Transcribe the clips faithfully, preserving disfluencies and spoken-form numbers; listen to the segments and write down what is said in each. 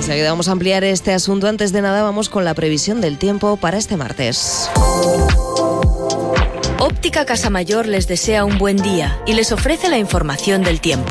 Enseguida vamos a ampliar este asunto. Antes de nada, vamos con la previsión del tiempo para este martes. Óptica Casamayor les desea un buen día y les ofrece la información del tiempo.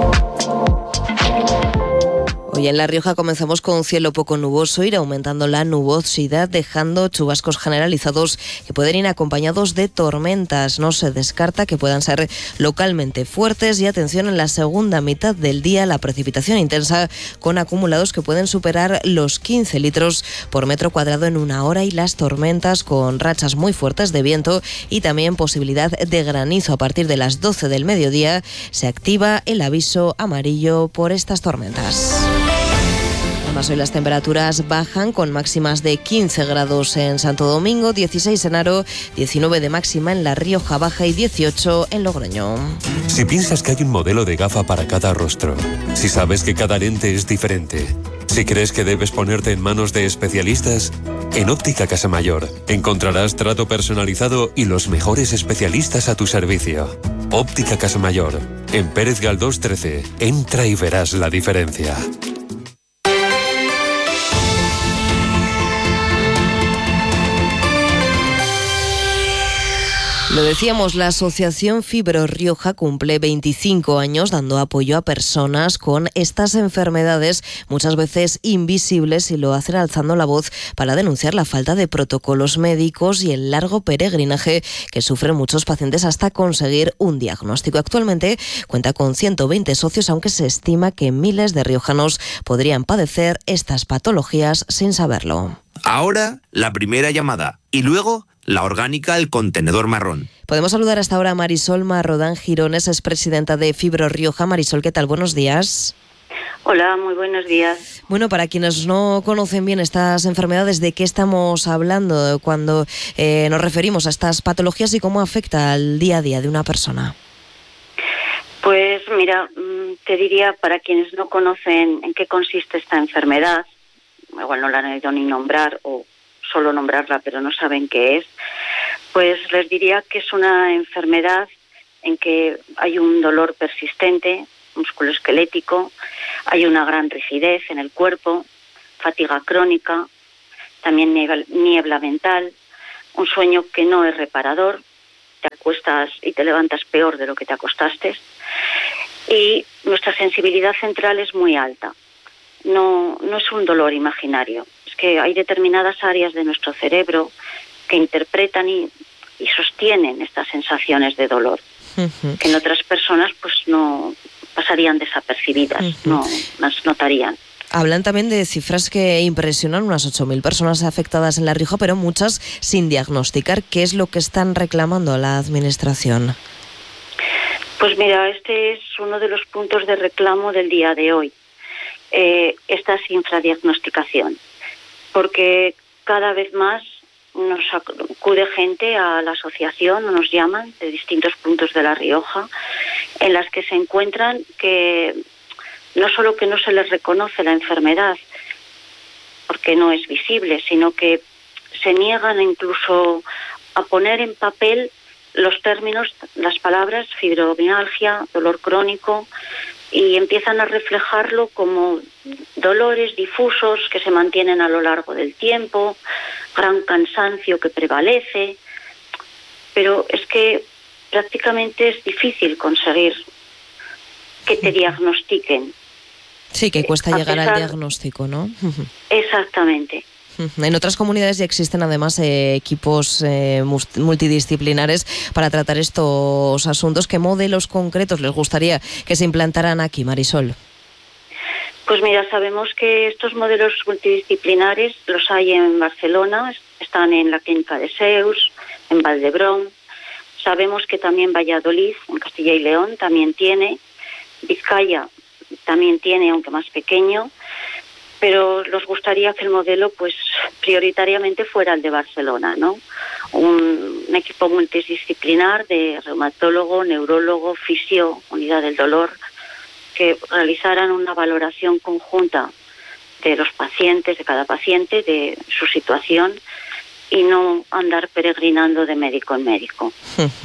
Hoy en La Rioja comenzamos con cielo poco nuboso, irá aumentando la nubosidad, dejando chubascos generalizados que pueden ir acompañados de tormentas. No se descarta que puedan ser localmente fuertes y atención en la segunda mitad del día, la precipitación intensa con acumulados que pueden superar los quince litros por metro cuadrado en una hora y las tormentas con rachas muy fuertes de viento y también posibilidad de granizo. A partir de las doce del mediodía se activa el aviso amarillo por estas tormentas. Además, hoy las temperaturas bajan con máximas de quince grados en Santo Domingo, dieciséis en Haro, diecinueve de máxima en La Rioja Baja y dieciocho en Logroño. Si piensas que hay un modelo de gafa para cada rostro, si sabes que cada lente es diferente, si crees que debes ponerte en manos de especialistas, en Óptica Casamayor encontrarás trato personalizado y los mejores especialistas a tu servicio. Óptica Casamayor, en Pérez Galdós trece. Entra y verás la diferencia. Lo decíamos, la Asociación Fibro Rioja cumple veinticinco años dando apoyo a personas con estas enfermedades, muchas veces invisibles, y lo hacen alzando la voz para denunciar la falta de protocolos médicos y el largo peregrinaje que sufren muchos pacientes hasta conseguir un diagnóstico. Actualmente cuenta con ciento veinte socios, aunque se estima que miles de riojanos podrían padecer estas patologías sin saberlo. Ahora, la primera llamada y luego la orgánica, el contenedor marrón. Podemos saludar hasta ahora a Marisol Marrodán Girones, es presidenta de Fibro Rioja. Marisol, ¿qué tal? Buenos días. Hola, muy buenos días. Bueno, para quienes no conocen bien estas enfermedades, ¿de qué estamos hablando cuando eh, nos referimos a estas patologías y cómo afecta al día a día de una persona? Pues mira, te diría, para quienes no conocen en qué consiste esta enfermedad, igual no la han oído ni nombrar o solo nombrarla pero no saben qué es, pues les diría que es una enfermedad en que hay un dolor persistente, musculoesquelético, hay una gran rigidez en el cuerpo, fatiga crónica, también niebla, niebla mental, un sueño que no es reparador, te acuestas y te levantas peor de lo que te acostaste, y nuestra sensibilidad central es muy alta. No, no es un dolor imaginario, es que hay determinadas áreas de nuestro cerebro que interpretan y, y sostienen estas sensaciones de dolor, uh-huh. que en otras personas pues no pasarían desapercibidas, uh-huh. no las notarían. Hablan también de cifras que impresionan, unas ocho mil personas afectadas en La Rioja, pero muchas sin diagnosticar. ¿Qué es lo que están reclamando a la Administración? Pues mira, este es uno de los puntos de reclamo del día de hoy. Eh, esta infradiagnosticación, porque cada vez más nos acude gente a la asociación, o nos llaman de distintos puntos de La Rioja, en las que se encuentran que no solo que no se les reconoce la enfermedad, porque no es visible, sino que se niegan incluso a poner en papel los términos, las palabras fibromialgia, dolor crónico, y empiezan a reflejarlo como dolores difusos que se mantienen a lo largo del tiempo, gran cansancio que prevalece, pero es que prácticamente es difícil conseguir que te diagnostiquen. Sí, que cuesta a llegar pesar... al diagnóstico, ¿no? Exactamente. En otras comunidades ya existen además eh, equipos eh, multidisciplinares para tratar estos asuntos. ¿Qué modelos concretos les gustaría que se implantaran aquí, Marisol? Pues mira, sabemos que estos modelos multidisciplinares los hay en Barcelona, están en la Clínica de Seus, en Valdebrón. Sabemos que también Valladolid, en Castilla y León, también tiene. Vizcaya también tiene, aunque más pequeño. Pero nos gustaría que el modelo pues prioritariamente fuera el de Barcelona, ¿no? Un, un equipo multidisciplinar de reumatólogo, neurólogo, fisio, unidad del dolor, que realizaran una valoración conjunta de los pacientes, de cada paciente, de su situación, y no andar peregrinando de médico en médico.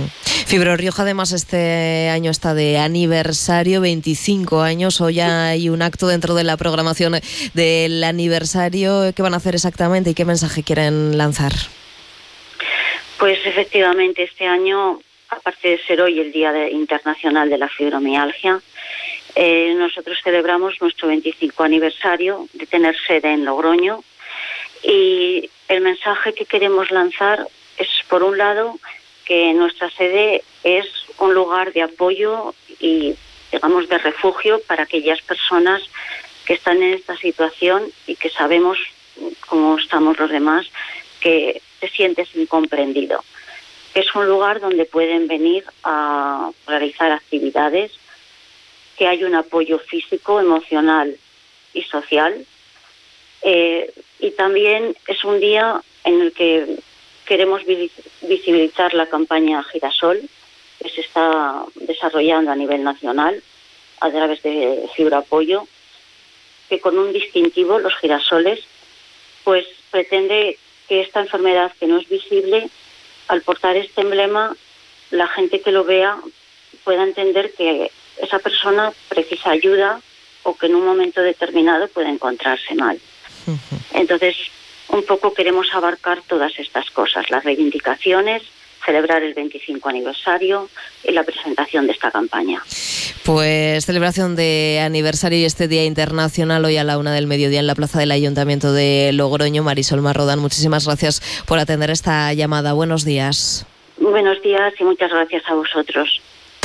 Fibrorioja además este año está de aniversario, veinticinco años. Hoy hay un acto dentro de la programación del aniversario. ¿Qué van a hacer exactamente y qué mensaje quieren lanzar? Pues efectivamente este año, aparte de ser hoy el Día de- Internacional de la Fibromialgia, eh, nosotros celebramos nuestro veinticinco aniversario de tener sede en Logroño, y el mensaje que queremos lanzar es, por un lado, que nuestra sede es un lugar de apoyo y, digamos, de refugio para aquellas personas que están en esta situación y que sabemos, como estamos los demás, que te sientes incomprendido. Es un lugar donde pueden venir a realizar actividades, que hay un apoyo físico, emocional y social. Eh, y también es un día en el que queremos vi- visibilizar la campaña Girasol, que se está desarrollando a nivel nacional a través de Fibroapoyo, que con un distintivo, los girasoles, pues pretende que esta enfermedad que no es visible, al portar este emblema, la gente que lo vea pueda entender que esa persona precisa ayuda o que en un momento determinado puede encontrarse mal. Entonces, un poco queremos abarcar todas estas cosas, las reivindicaciones, celebrar el veinticinco aniversario y la presentación de esta campaña. Pues celebración de aniversario y este Día Internacional hoy a la una del mediodía en la plaza del Ayuntamiento de Logroño. Marisol Marrodán, muchísimas gracias por atender esta llamada. Buenos días. Buenos días y muchas gracias a vosotros.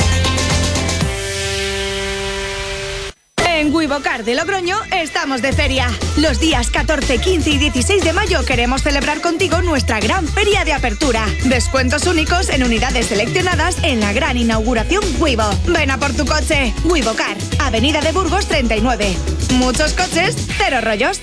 En Wivocar de Logroño estamos de feria. Los días catorce, quince y dieciséis de mayo queremos celebrar contigo nuestra gran feria de apertura. Descuentos únicos en unidades seleccionadas en la gran inauguración Wivo. Ven a por tu coche. Wivocar, Avenida de Burgos treinta y nueve. Muchos coches, cero rollos.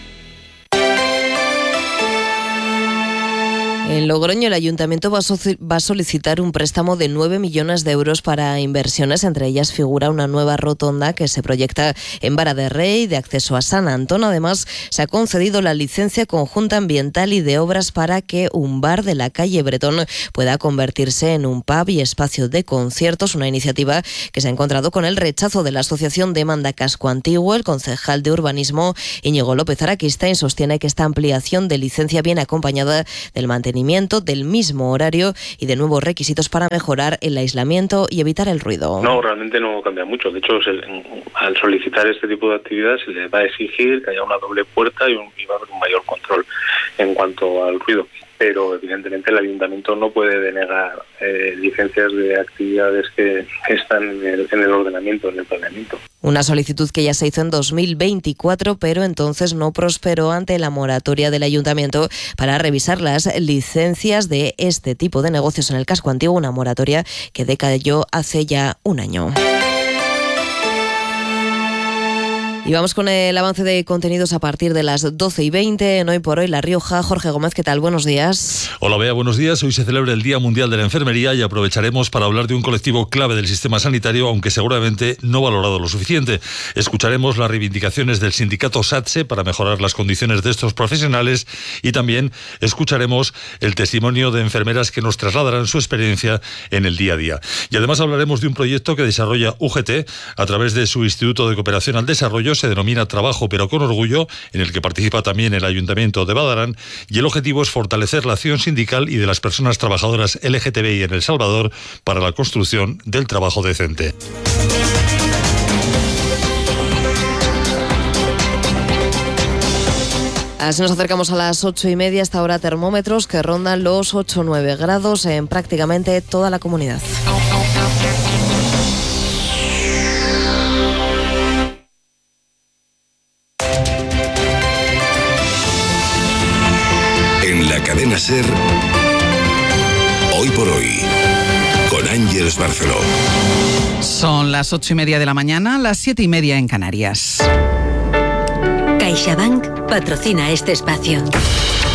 En Logroño el Ayuntamiento va a, soci- va a solicitar un préstamo de nueve millones de euros para inversiones. Entre ellas figura una nueva rotonda que se proyecta en Vara de Rey, de acceso a San Antón. Además, se ha concedido la licencia conjunta ambiental y de obras para que un bar de la calle Bretón pueda convertirse en un pub y espacio de conciertos. Una iniciativa que se ha encontrado con el rechazo de la Asociación Demanda Casco Antiguo. El concejal de Urbanismo, Íñigo López Araquistain, sostiene que esta ampliación de licencia viene acompañada del mantenimiento del mismo horario y de nuevos requisitos para mejorar el aislamiento y evitar el ruido. No, realmente no cambia mucho. De hecho, se, al solicitar este tipo de actividad se le va a exigir que haya una doble puerta y, un, y va a haber un mayor control en cuanto al ruido. Pero evidentemente el ayuntamiento no puede denegar eh, licencias de actividades que están en el, en el ordenamiento, en el planeamiento. Una solicitud que ya se hizo en dos mil veinticuatro, pero entonces no prosperó ante la moratoria del ayuntamiento para revisar las licencias de este tipo de negocios en el casco antiguo, una moratoria que decayó hace ya un año. Y vamos con el avance de contenidos a partir de las doce y veinte en Hoy por Hoy La Rioja. Jorge Gómez, ¿qué tal? Buenos días. Hola Bea, buenos días. Hoy se celebra el Día Mundial de la Enfermería y aprovecharemos para hablar de un colectivo clave del sistema sanitario, aunque seguramente no valorado lo suficiente. Escucharemos las reivindicaciones del sindicato SATSE para mejorar las condiciones de estos profesionales y también escucharemos el testimonio de enfermeras que nos trasladarán su experiencia en el día a día. Y además hablaremos de un proyecto que desarrolla U G T a través de su Instituto de Cooperación al Desarrollo. Se denomina Trabajo pero con Orgullo, en el que participa también el Ayuntamiento de Badarán, y el objetivo es fortalecer la acción sindical y de las personas trabajadoras L G T B I en El Salvador para la construcción del trabajo decente. Así nos acercamos a las ocho y media, hasta ahora termómetros que rondan los ocho o nueve grados en prácticamente toda la comunidad. En la cadena SER, Hoy por Hoy, con Ángeles Barceló. Son las ocho y media de la mañana, las siete y media en Canarias. CaixaBank patrocina este espacio.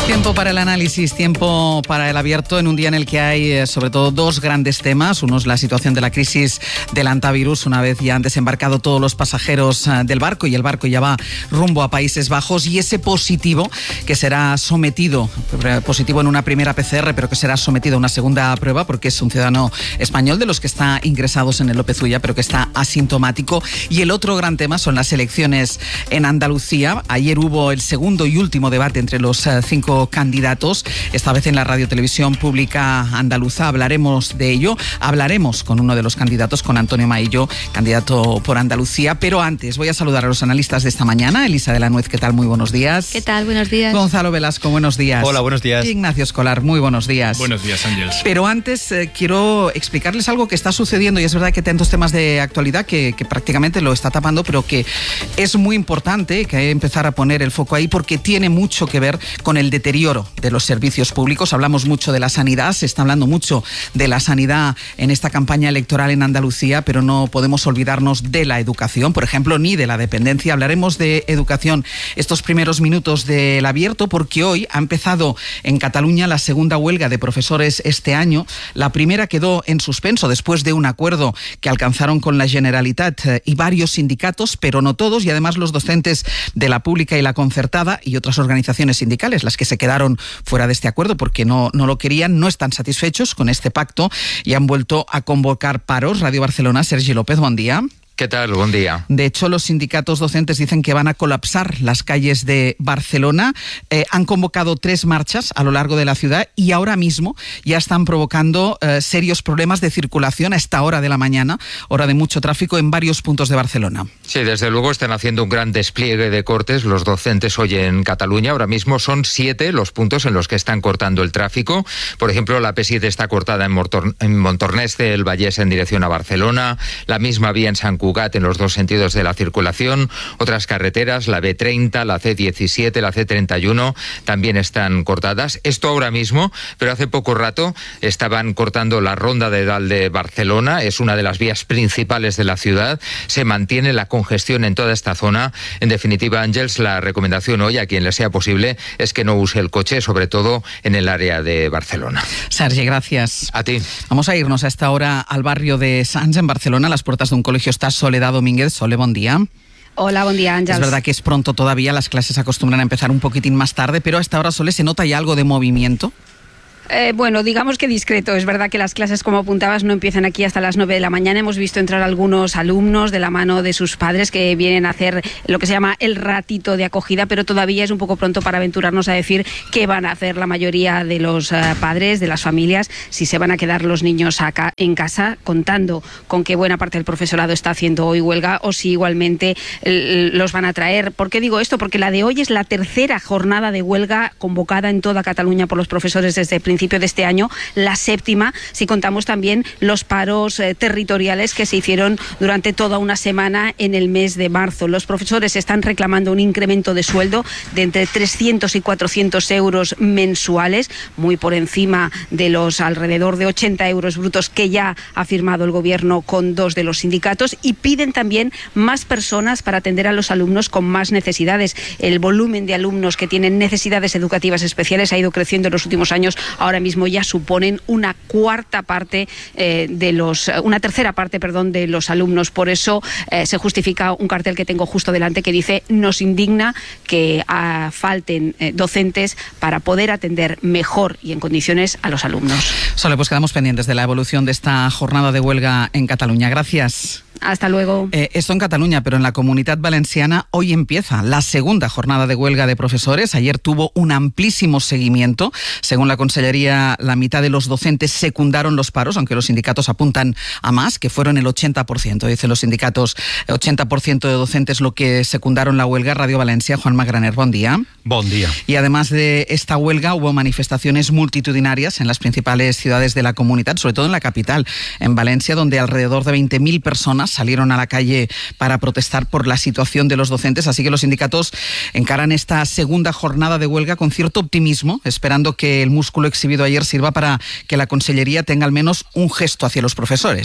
Tiempo para el análisis, tiempo para el abierto en un día en el que hay eh, sobre todo dos grandes temas. Uno es la situación de la crisis del hantavirus, una vez ya han desembarcado todos los pasajeros eh, del barco y el barco ya va rumbo a Países Bajos, y ese positivo que será sometido, positivo en una primera P C R, pero que será sometido a una segunda prueba porque es un ciudadano español de los que está ingresados en el López Ulla, pero que está asintomático. Y el otro gran tema son las elecciones en Andalucía. Ayer hubo el segundo y último debate entre los eh, cinco candidatos, esta vez en la Radio Televisión Pública Andaluza. Hablaremos de ello, hablaremos con uno de los candidatos, con Antonio Maillo, candidato por Andalucía, pero antes voy a saludar a los analistas de esta mañana. Elisa de la Nuez, ¿qué tal? Muy buenos días. ¿Qué tal? Buenos días. Gonzalo Velasco, buenos días. Hola, buenos días. Ignacio Escolar, muy buenos días. Buenos días, Ángeles. Pero antes eh, quiero explicarles algo que está sucediendo, y es verdad que tantos temas de actualidad que, que prácticamente lo está tapando, pero que es muy importante que hay que empezar a poner el foco ahí porque tiene mucho que ver con el deterioro de los servicios públicos. Hablamos mucho de la sanidad, se está hablando mucho de la sanidad en esta campaña electoral en Andalucía, pero no podemos olvidarnos de la educación, por ejemplo, ni de la dependencia. Hablaremos de educación estos primeros minutos del abierto, porque hoy ha empezado en Cataluña la segunda huelga de profesores este año. La primera quedó en suspenso después de un acuerdo que alcanzaron con la Generalitat y varios sindicatos, pero no todos, y además los docentes de la pública y la concertada y otras organizaciones sindicales, las que se quedaron fuera de este acuerdo porque no, no lo querían, no están satisfechos con este pacto y han vuelto a convocar paros. Radio Barcelona, Sergi López, buen día. ¿Qué tal? Buen día. De hecho, los sindicatos docentes dicen que van a colapsar las calles de Barcelona. Eh, han convocado tres marchas a lo largo de la ciudad y ahora mismo ya están provocando eh, serios problemas de circulación a esta hora de la mañana, hora de mucho tráfico en varios puntos de Barcelona. Sí, desde luego están haciendo un gran despliegue de cortes los docentes hoy en Cataluña. Ahora mismo son siete los puntos en los que están cortando el tráfico. Por ejemplo, la P siete está cortada en, Mortor- en Montornès del Vallès en dirección a Barcelona, la misma vía en San Cugat en los dos sentidos de la circulación. Otras carreteras, la B treinta, la C diecisiete, la C treinta y uno, también están cortadas. Esto ahora mismo, pero hace poco rato estaban cortando la Ronda de Dalt de Barcelona. Es una de las vías principales de la ciudad. Se mantiene la congestión en toda esta zona. En definitiva, Ángels, la recomendación hoy a quien le sea posible es que no use el coche, sobre todo en el área de Barcelona. Sergi, gracias. A ti. Vamos a irnos a esta hora al barrio de Sants, en Barcelona. A las puertas de un colegio está Soledad Domínguez. Sole, buen día. Hola, buen día, Ángels. Es verdad que es pronto todavía, las clases acostumbran a empezar un poquitín más tarde, pero a esta hora, Sole, ¿se nota ya algo de movimiento? Eh, bueno, digamos que discreto. Es verdad que las clases, como apuntabas, no empiezan aquí hasta las nueve de la mañana. Hemos visto entrar algunos alumnos de la mano de sus padres que vienen a hacer lo que se llama el ratito de acogida, pero todavía es un poco pronto para aventurarnos a decir qué van a hacer la mayoría de los uh, padres, de las familias, si se van a quedar los niños acá en casa, contando con que buena parte del profesorado está haciendo hoy huelga, o si igualmente eh, los van a traer. ¿Por qué digo esto? Porque la de hoy es la tercera jornada de huelga convocada en toda Cataluña por los profesores desde el principio de este año, la séptima, si contamos también los paros eh, territoriales que se hicieron durante toda una semana en el mes de marzo. Los profesores están reclamando un incremento de sueldo de entre trescientos y cuatrocientos euros mensuales, muy por encima de los alrededor de ochenta euros brutos que ya ha firmado el gobierno con dos de los sindicatos, y piden también más personas para atender a los alumnos con más necesidades. El volumen de alumnos que tienen necesidades educativas especiales ha ido creciendo en los últimos años. Ahora mismo ya suponen una cuarta parte eh, de los, una tercera parte, perdón, de los alumnos. Por eso eh, se justifica un cartel que tengo justo delante que dice: nos indigna que ah, falten eh, docentes para poder atender mejor y en condiciones a los alumnos. Sole, pues quedamos pendientes de la evolución de esta jornada de huelga en Cataluña. Gracias. Hasta luego. Eh, esto en Cataluña, pero en la Comunitat Valenciana hoy empieza la segunda jornada de huelga de profesores. Ayer tuvo un amplísimo seguimiento. Según la Consellería, la mitad de los docentes secundaron los paros, aunque los sindicatos apuntan a más, que fueron el ochenta por ciento. Dicen los sindicatos, ochenta por ciento de docentes lo que secundaron la huelga. Radio Valencia, Juan Magraner, buen día. Buen día. Y además de esta huelga, hubo manifestaciones multitudinarias en las principales ciudades de la comunidad, sobre todo en la capital, en Valencia, donde alrededor de veinte mil personas salieron a la calle para protestar por la situación de los docentes. Así que los sindicatos encaran esta segunda jornada de huelga con cierto optimismo, esperando que el músculo exhibido ayer sirva para que la Consellería tenga al menos un gesto hacia los profesores.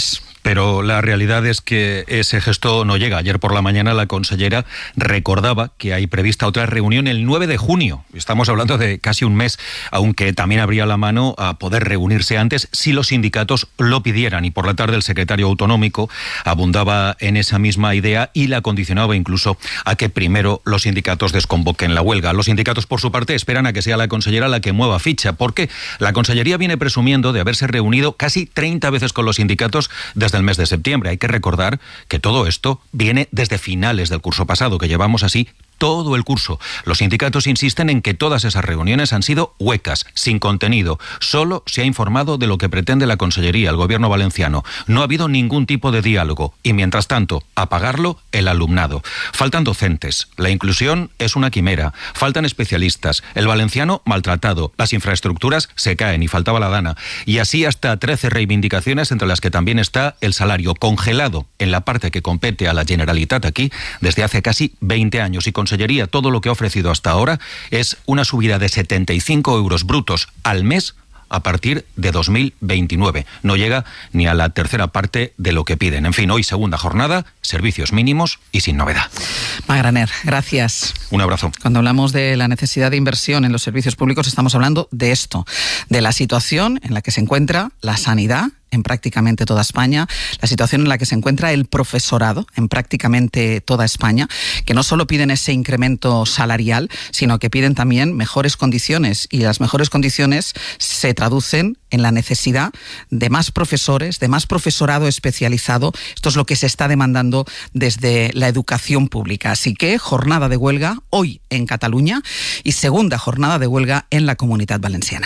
pero la realidad es que ese gesto no llega. Ayer por la mañana la consellera recordaba que hay prevista otra reunión el nueve de junio. Estamos hablando de casi un mes, aunque también habría la mano a poder reunirse antes si los sindicatos lo pidieran. Y por la tarde el secretario autonómico abundaba en esa misma idea y la condicionaba incluso a que primero los sindicatos desconvoquen la huelga. Los sindicatos, por su parte, esperan a que sea la consellera la que mueva ficha, porque la consellería viene presumiendo de haberse reunido casi treinta veces con los sindicatos desde el mes de septiembre. Hay que recordar que todo esto viene desde finales del curso pasado, que llevamos así todo el curso. Los sindicatos insisten en que todas esas reuniones han sido huecas, sin contenido. Solo se ha informado de lo que pretende la Consellería, el Gobierno valenciano. No ha habido ningún tipo de diálogo y, mientras tanto, a pagarlo el alumnado. Faltan docentes, la inclusión es una quimera, faltan especialistas, el valenciano maltratado, las infraestructuras se caen y faltaba la dana. Y así hasta trece reivindicaciones, entre las que también está el salario congelado en la parte que compete a la Generalitat aquí desde hace casi veinte años. Y con Consellería, todo lo que ha ofrecido hasta ahora es una subida de setenta y cinco euros brutos al mes a partir de dos mil veintinueve. No llega ni a la tercera parte de lo que piden. En fin, hoy segunda jornada, servicios mínimos y sin novedad. Magraner, gracias. Un abrazo. Cuando hablamos de la necesidad de inversión en los servicios públicos, estamos hablando de esto, de la situación en la que se encuentra la sanidad en prácticamente toda España, la situación en la que se encuentra el profesorado en prácticamente toda España, que no solo piden ese incremento salarial, sino que piden también mejores condiciones, y las mejores condiciones se traducen en la necesidad de más profesores, de más profesorado especializado. Esto es lo que se está demandando desde la educación pública. Así que jornada de huelga hoy en Cataluña y segunda jornada de huelga en la Comunidad Valenciana.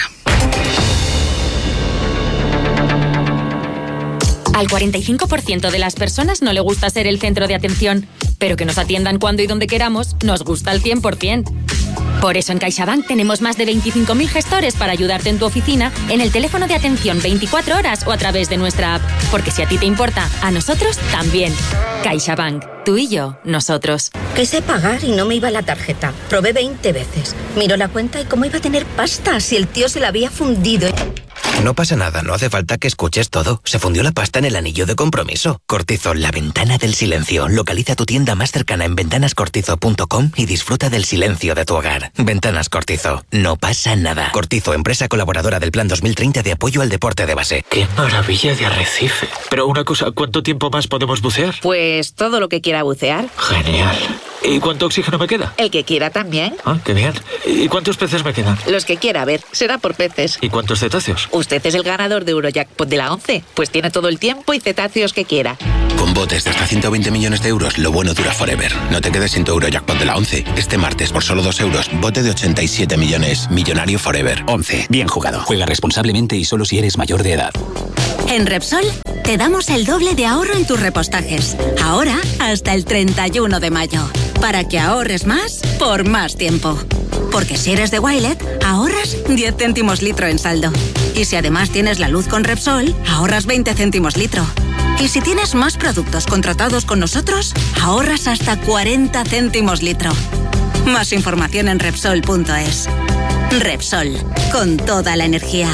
Al cuarenta y cinco por ciento de las personas no le gusta ser el centro de atención, pero que nos atiendan cuando y donde queramos nos gusta al cien por ciento. Por eso en CaixaBank tenemos más de veinticinco mil gestores para ayudarte en tu oficina, en el teléfono de atención veinticuatro horas o a través de nuestra app. Porque si a ti te importa, a nosotros también. CaixaBank, tú y yo, nosotros. Que sé pagar y no me iba la tarjeta. Probé veinte veces. Miro la cuenta y cómo iba a tener pasta si el tío se la había fundido. No pasa nada, no hace falta que escuches todo. Se fundió la pasta en el anillo de compromiso. Cortizo, la ventana del silencio. Localiza tu tienda más cercana en ventanas cortizo punto com y disfruta del silencio de tu hogar. Ventanas Cortizo, no pasa nada. Cortizo, empresa colaboradora del Plan dos mil treinta de apoyo al deporte de base. ¡Qué maravilla de arrecife! Pero una cosa, ¿cuánto tiempo más podemos bucear? Pues todo lo que quiera bucear. Genial. ¿Y cuánto oxígeno me queda? El que quiera también. Ah, qué bien. ¿Y cuántos peces me quedan? Los que quiera, a ver, será por peces. ¿Y cuántos cetáceos? Usted es el ganador de Eurojackpot de la once, pues tiene todo el tiempo y cetáceos que quiera. Con botes de hasta ciento veinte millones de euros, lo bueno dura forever. No te quedes sin tu Eurojackpot de la once. Este martes, por solo dos euros, bote de ochenta y siete millones. Millonario forever. once. Bien jugado. Juega responsablemente y solo si eres mayor de edad. En Repsol te damos el doble de ahorro en tus repostajes. Ahora hasta el treinta y uno de mayo. Para que ahorres más por más tiempo. Porque si eres de Wilet, ahorras diez céntimos litro en saldo. Y si además tienes la luz con Repsol, ahorras veinte céntimos litro. Y si tienes más productos contratados con nosotros, ahorras hasta cuarenta céntimos litro. Más información en Repsol punto es. Repsol, con toda la energía.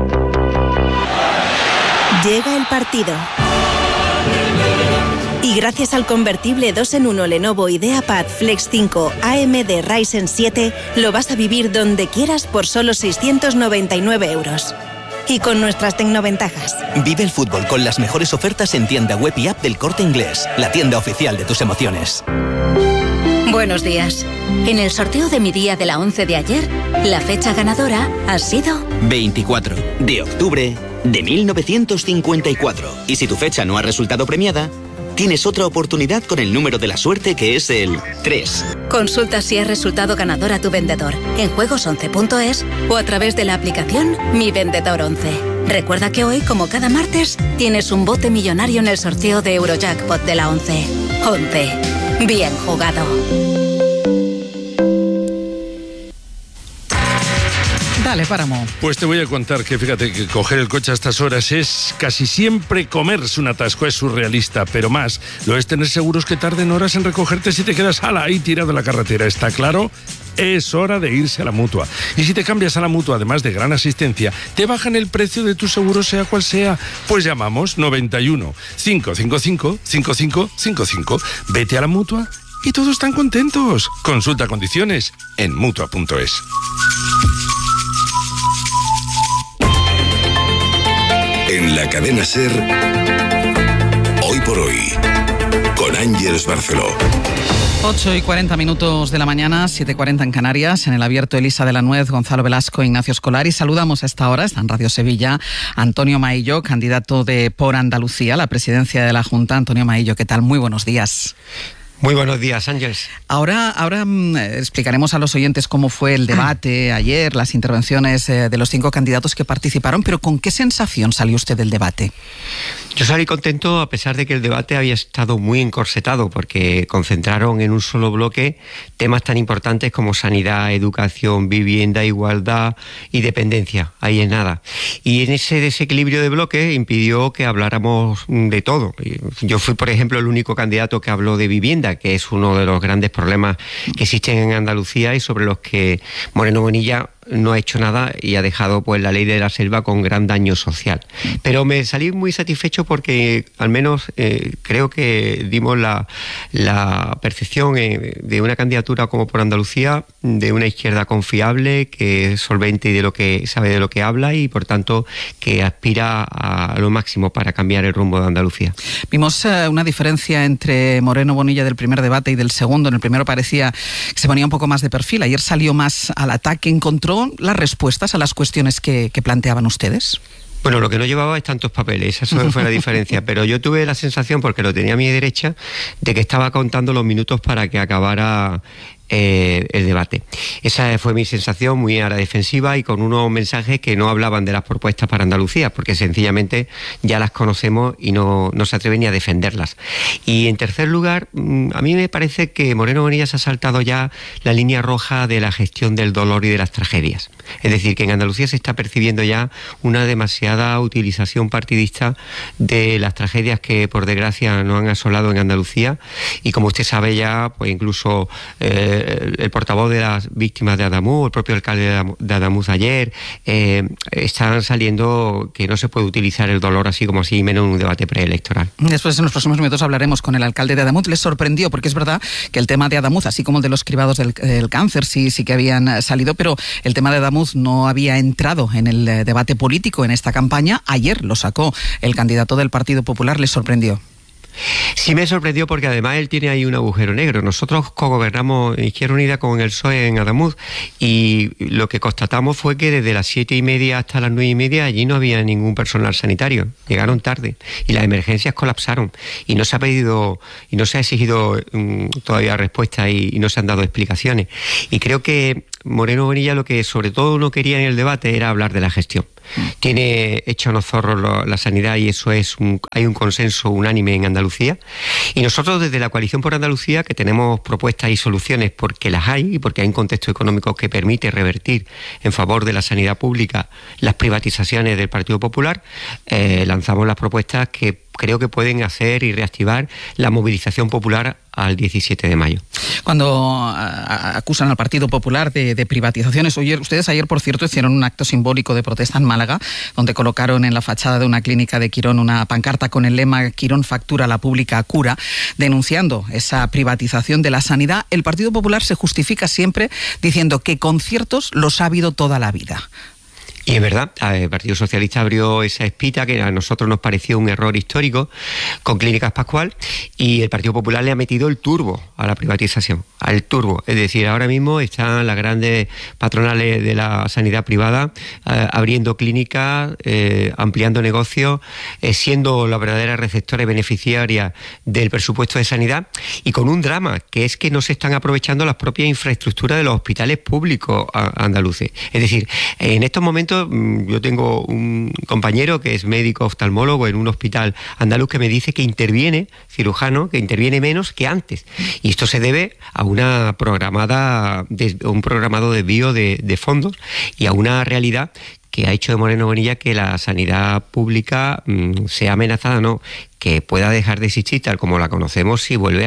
Llega el partido. Y gracias al convertible dos en uno Lenovo IdeaPad Flex cinco A M D Ryzen siete, lo vas a vivir donde quieras por solo seiscientos noventa y nueve euros. Y con nuestras tecnoventajas. Vive el fútbol con las mejores ofertas en tienda web y app del Corte Inglés, la tienda oficial de tus emociones. Buenos días. En el sorteo de mi día de la once de ayer, la fecha ganadora ha sido veinticuatro de octubre de mil novecientos cincuenta y cuatro. Y si tu fecha no ha resultado premiada, tienes otra oportunidad con el número de la suerte, que es el tres. Consulta si has resultado ganador a tu vendedor en juegos once punto es o a través de la aplicación Mi Vendedor once. Recuerda que hoy, como cada martes, tienes un bote millonario en el sorteo de Eurojackpot de la once. once. Bien jugado. Dale, Páramo. Pues te voy a contar que, fíjate, que coger el coche a estas horas es casi siempre comerse un atasco. Es surrealista, pero más lo es tener seguros que tarden horas en recogerte si te quedas ala ahí tirado en la carretera. ¿Está claro? Es hora de irse a la Mutua. Y si te cambias a la Mutua, además de gran asistencia, te bajan el precio de tu seguro sea cual sea. Pues llamamos noventa y uno, cinco cinco cinco, cinco cinco cinco cinco. Vete a la Mutua y todos están contentos. Consulta condiciones en mutua punto es. En la cadena SER, Hoy por Hoy, con Ángeles Barceló. ocho y cuarenta minutos de la mañana, siete y cuarenta en Canarias. En el abierto, Elisa de la Nuez, Gonzalo Velasco, Ignacio Escolar. Y saludamos a esta hora, está en Radio Sevilla, Antonio Maillo, candidato de Por Andalucía, la presidencia de la Junta. Antonio Maillo, ¿qué tal? Muy buenos días. Muy buenos días, Ángeles. Ahora, ahora mmm, explicaremos a los oyentes cómo fue el debate ayer, las intervenciones eh, de los cinco candidatos que participaron, pero ¿con qué sensación salió usted del debate? Yo salí contento a pesar de que el debate había estado muy encorsetado, porque concentraron en un solo bloque temas tan importantes como sanidad, educación, vivienda, igualdad y dependencia. Ahí es nada. Y en ese desequilibrio de bloque impidió que habláramos de todo. Yo fui, por ejemplo, el único candidato que habló de vivienda, que es uno de los grandes problemas que existen en Andalucía y sobre los que Moreno Bonilla no ha hecho nada y ha dejado pues la ley de la selva con gran daño social. Pero me salí muy satisfecho porque al menos eh, creo que dimos la, la percepción eh, de una candidatura como Por Andalucía, de una izquierda confiable, que es solvente y de lo que sabe de lo que habla y por tanto que aspira a lo máximo para cambiar el rumbo de Andalucía. Vimos eh, una diferencia entre Moreno Bonilla del primer debate y del segundo. En el primero parecía que se ponía un poco más de perfil. Ayer salió más al ataque. ¿Encontró las respuestas a las cuestiones que, que planteaban ustedes? Bueno, lo que no llevaba es tantos papeles, eso fue la diferencia, pero yo tuve la sensación, porque lo tenía a mi derecha, de que estaba contando los minutos para que acabara Eh, el debate. Esa fue mi sensación, muy a la defensiva y con unos mensajes que no hablaban de las propuestas para Andalucía, porque sencillamente ya las conocemos y no, no se atreven ni a defenderlas. Y en tercer lugar, a mí me parece que Moreno Bonilla se ha saltado ya la línea roja de la gestión del dolor y de las tragedias. Es decir, que en Andalucía se está percibiendo ya una demasiada utilización partidista de las tragedias que por desgracia nos han asolado en Andalucía y como usted sabe ya, pues incluso eh, el portavoz de las víctimas de Adamuz, el propio alcalde de Adamuz ayer, eh, están saliendo que no se puede utilizar el dolor así como así, menos en un debate preelectoral. Después, en los próximos minutos, hablaremos con el alcalde de Adamuz. Les sorprendió, porque es verdad que el tema de Adamuz, así como el de los cribados del, del cáncer, sí, sí que habían salido, pero el tema de Adamuz no había entrado en el debate político en esta campaña. Ayer lo sacó el candidato del Partido Popular. ¿Les sorprendió? Sí me sorprendió porque además él tiene ahí un agujero negro. Nosotros cogobernamos Izquierda Unida con el P S O E en Adamuz y lo que constatamos fue que desde las siete y media hasta las nueve y media allí no había ningún personal sanitario. Llegaron tarde y las emergencias colapsaron y no se ha pedido y no se ha exigido um, todavía respuesta y, y no se han dado explicaciones. Y creo que Moreno Bonilla lo que sobre todo no quería en el debate era hablar de la gestión. Tiene hecho a los zorros lo, la sanidad y eso es un, hay un consenso unánime en Andalucía y nosotros desde la Coalición por Andalucía, que tenemos propuestas y soluciones porque las hay y porque hay un contexto económico que permite revertir en favor de la sanidad pública las privatizaciones del Partido Popular, eh, lanzamos las propuestas que creo que pueden hacer y reactivar la movilización popular al diecisiete de mayo. Cuando a, acusan al Partido Popular de, de privatizaciones, oye, ustedes ayer, por cierto, hicieron un acto simbólico de protesta en Málaga, donde colocaron en la fachada de una clínica de Quirón una pancarta con el lema "Quirón factura, la pública cura", denunciando esa privatización de la sanidad. El Partido Popular se justifica siempre diciendo que conciertos los ha habido toda la vida. Y es verdad, el Partido Socialista abrió esa espita que a nosotros nos pareció un error histórico con Clínicas Pascual y el Partido Popular le ha metido el turbo a la privatización, al turbo. Es decir, ahora mismo están las grandes patronales de la sanidad privada eh, abriendo clínicas, eh, ampliando negocios, eh, siendo la verdadera receptora y beneficiaria del presupuesto de sanidad y con un drama, que es que no se están aprovechando las propias infraestructuras de los hospitales públicos andaluces. Es decir, en estos momentos yo tengo un compañero que es médico oftalmólogo en un hospital andaluz que me dice que interviene, cirujano, que interviene menos que antes. Y esto se debe a una programada, un programado desvío de, de fondos y a una realidad que ha hecho de Moreno Bonilla que la sanidad pública mmm, sea amenazada, no, que pueda dejar de existir tal como la conocemos si vuelve a ganar.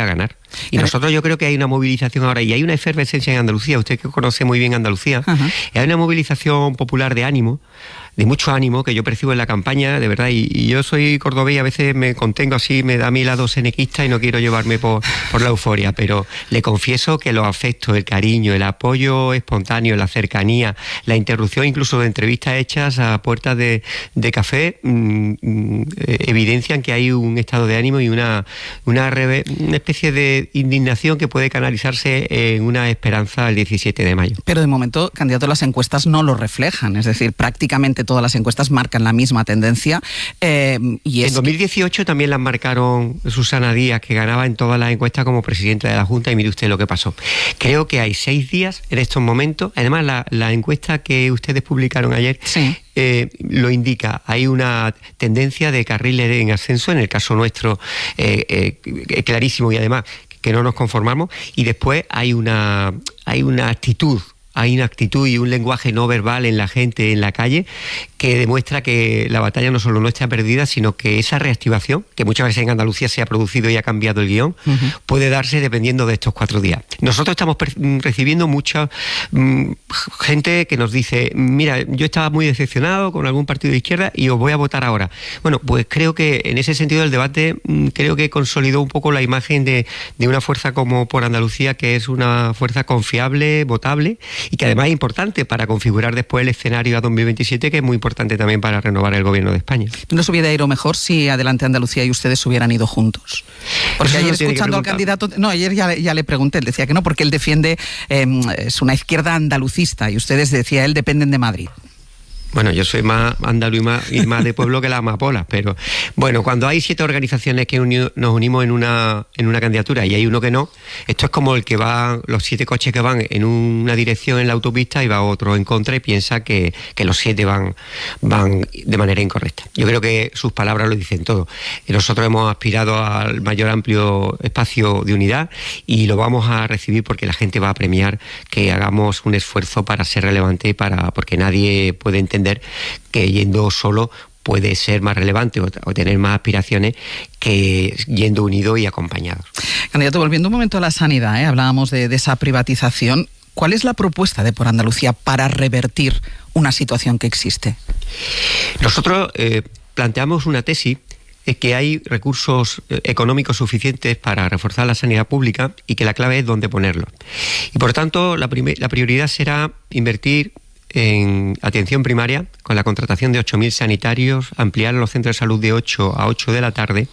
Y claro. nosotros yo creo que hay una movilización ahora y hay una efervescencia en Andalucía, usted que conoce muy bien Andalucía, uh-huh. hay una movilización popular de ánimo, de mucho ánimo que yo percibo en la campaña, de verdad, y, y yo soy cordobés y a veces me contengo así, me da mi lado senequista y no quiero llevarme por, por la euforia, pero le confieso que los afectos, el cariño, el apoyo espontáneo, la cercanía, la interrupción incluso de entrevistas hechas a puertas de, de café mmm, mmm, evidencian que hay un estado de ánimo y una, una, reve, una especie de indignación que puede canalizarse en una esperanza el diecisiete de mayo. Pero de momento, candidato, las encuestas no lo reflejan, es decir, prácticamente todas las encuestas marcan la misma tendencia. Eh, y es en dos mil dieciocho que... también las marcaron Susana Díaz, que ganaba en todas las encuestas como presidenta de la Junta, y mire usted lo que pasó. Creo que hay seis días en estos momentos, además la, la encuesta que ustedes publicaron ayer sí. eh, lo indica, hay una tendencia de carriles en ascenso, en el caso nuestro eh, eh, clarísimo, y además que no nos conformamos, y después hay una, hay una actitud hay una actitud y un lenguaje no verbal en la gente, en la calle, que demuestra que la batalla no solo no está perdida, sino que esa reactivación, que muchas veces en Andalucía se ha producido y ha cambiado el guión, uh-huh. puede darse dependiendo de estos cuatro días. Nosotros estamos recibiendo mucha mmm, gente que nos dice, mira, yo estaba muy decepcionado con algún partido de izquierda y os voy a votar ahora. Bueno, pues creo que en ese sentido el debate mmm, creo que consolidó un poco la imagen de, de una fuerza como Por Andalucía, que es una fuerza confiable, votable, y que además es importante para configurar después el escenario a dos mil veintisiete, que es muy importante también para renovar el gobierno de España. ¿No se hubiera ido mejor si Adelante Andalucía y ustedes hubieran ido juntos? Porque ayer escuchando al candidato... No, ayer ya, ya le pregunté, él decía que no, porque él defiende, eh, es una izquierda andalucista, y ustedes, decía él, dependen de Madrid. Bueno, yo soy más andaluz y más, y más de pueblo que las amapolas, pero bueno, cuando hay siete organizaciones que uni, nos unimos en una en una candidatura y hay uno que no, esto es como el que va, los siete coches que van en una dirección en la autopista y va otro en contra y piensa que, que los siete van, van de manera incorrecta. Yo creo que sus palabras lo dicen todo. Nosotros hemos aspirado al mayor amplio espacio de unidad y lo vamos a recibir porque la gente va a premiar que hagamos un esfuerzo para ser relevante, para porque nadie puede entender que yendo solo puede ser más relevante o, o tener más aspiraciones que yendo unido y acompañado. Candidato, volviendo un momento a la sanidad, ¿eh? hablábamos de, de esa privatización. ¿Cuál es la propuesta de Por Andalucía para revertir una situación que existe? Nosotros eh, planteamos una tesis es que hay recursos económicos suficientes para reforzar la sanidad pública y que la clave es dónde ponerlos. Y por tanto, la, primer, la prioridad será invertir en atención primaria, con la contratación de ocho mil sanitarios, ampliar los centros de salud de ocho a ocho de la tarde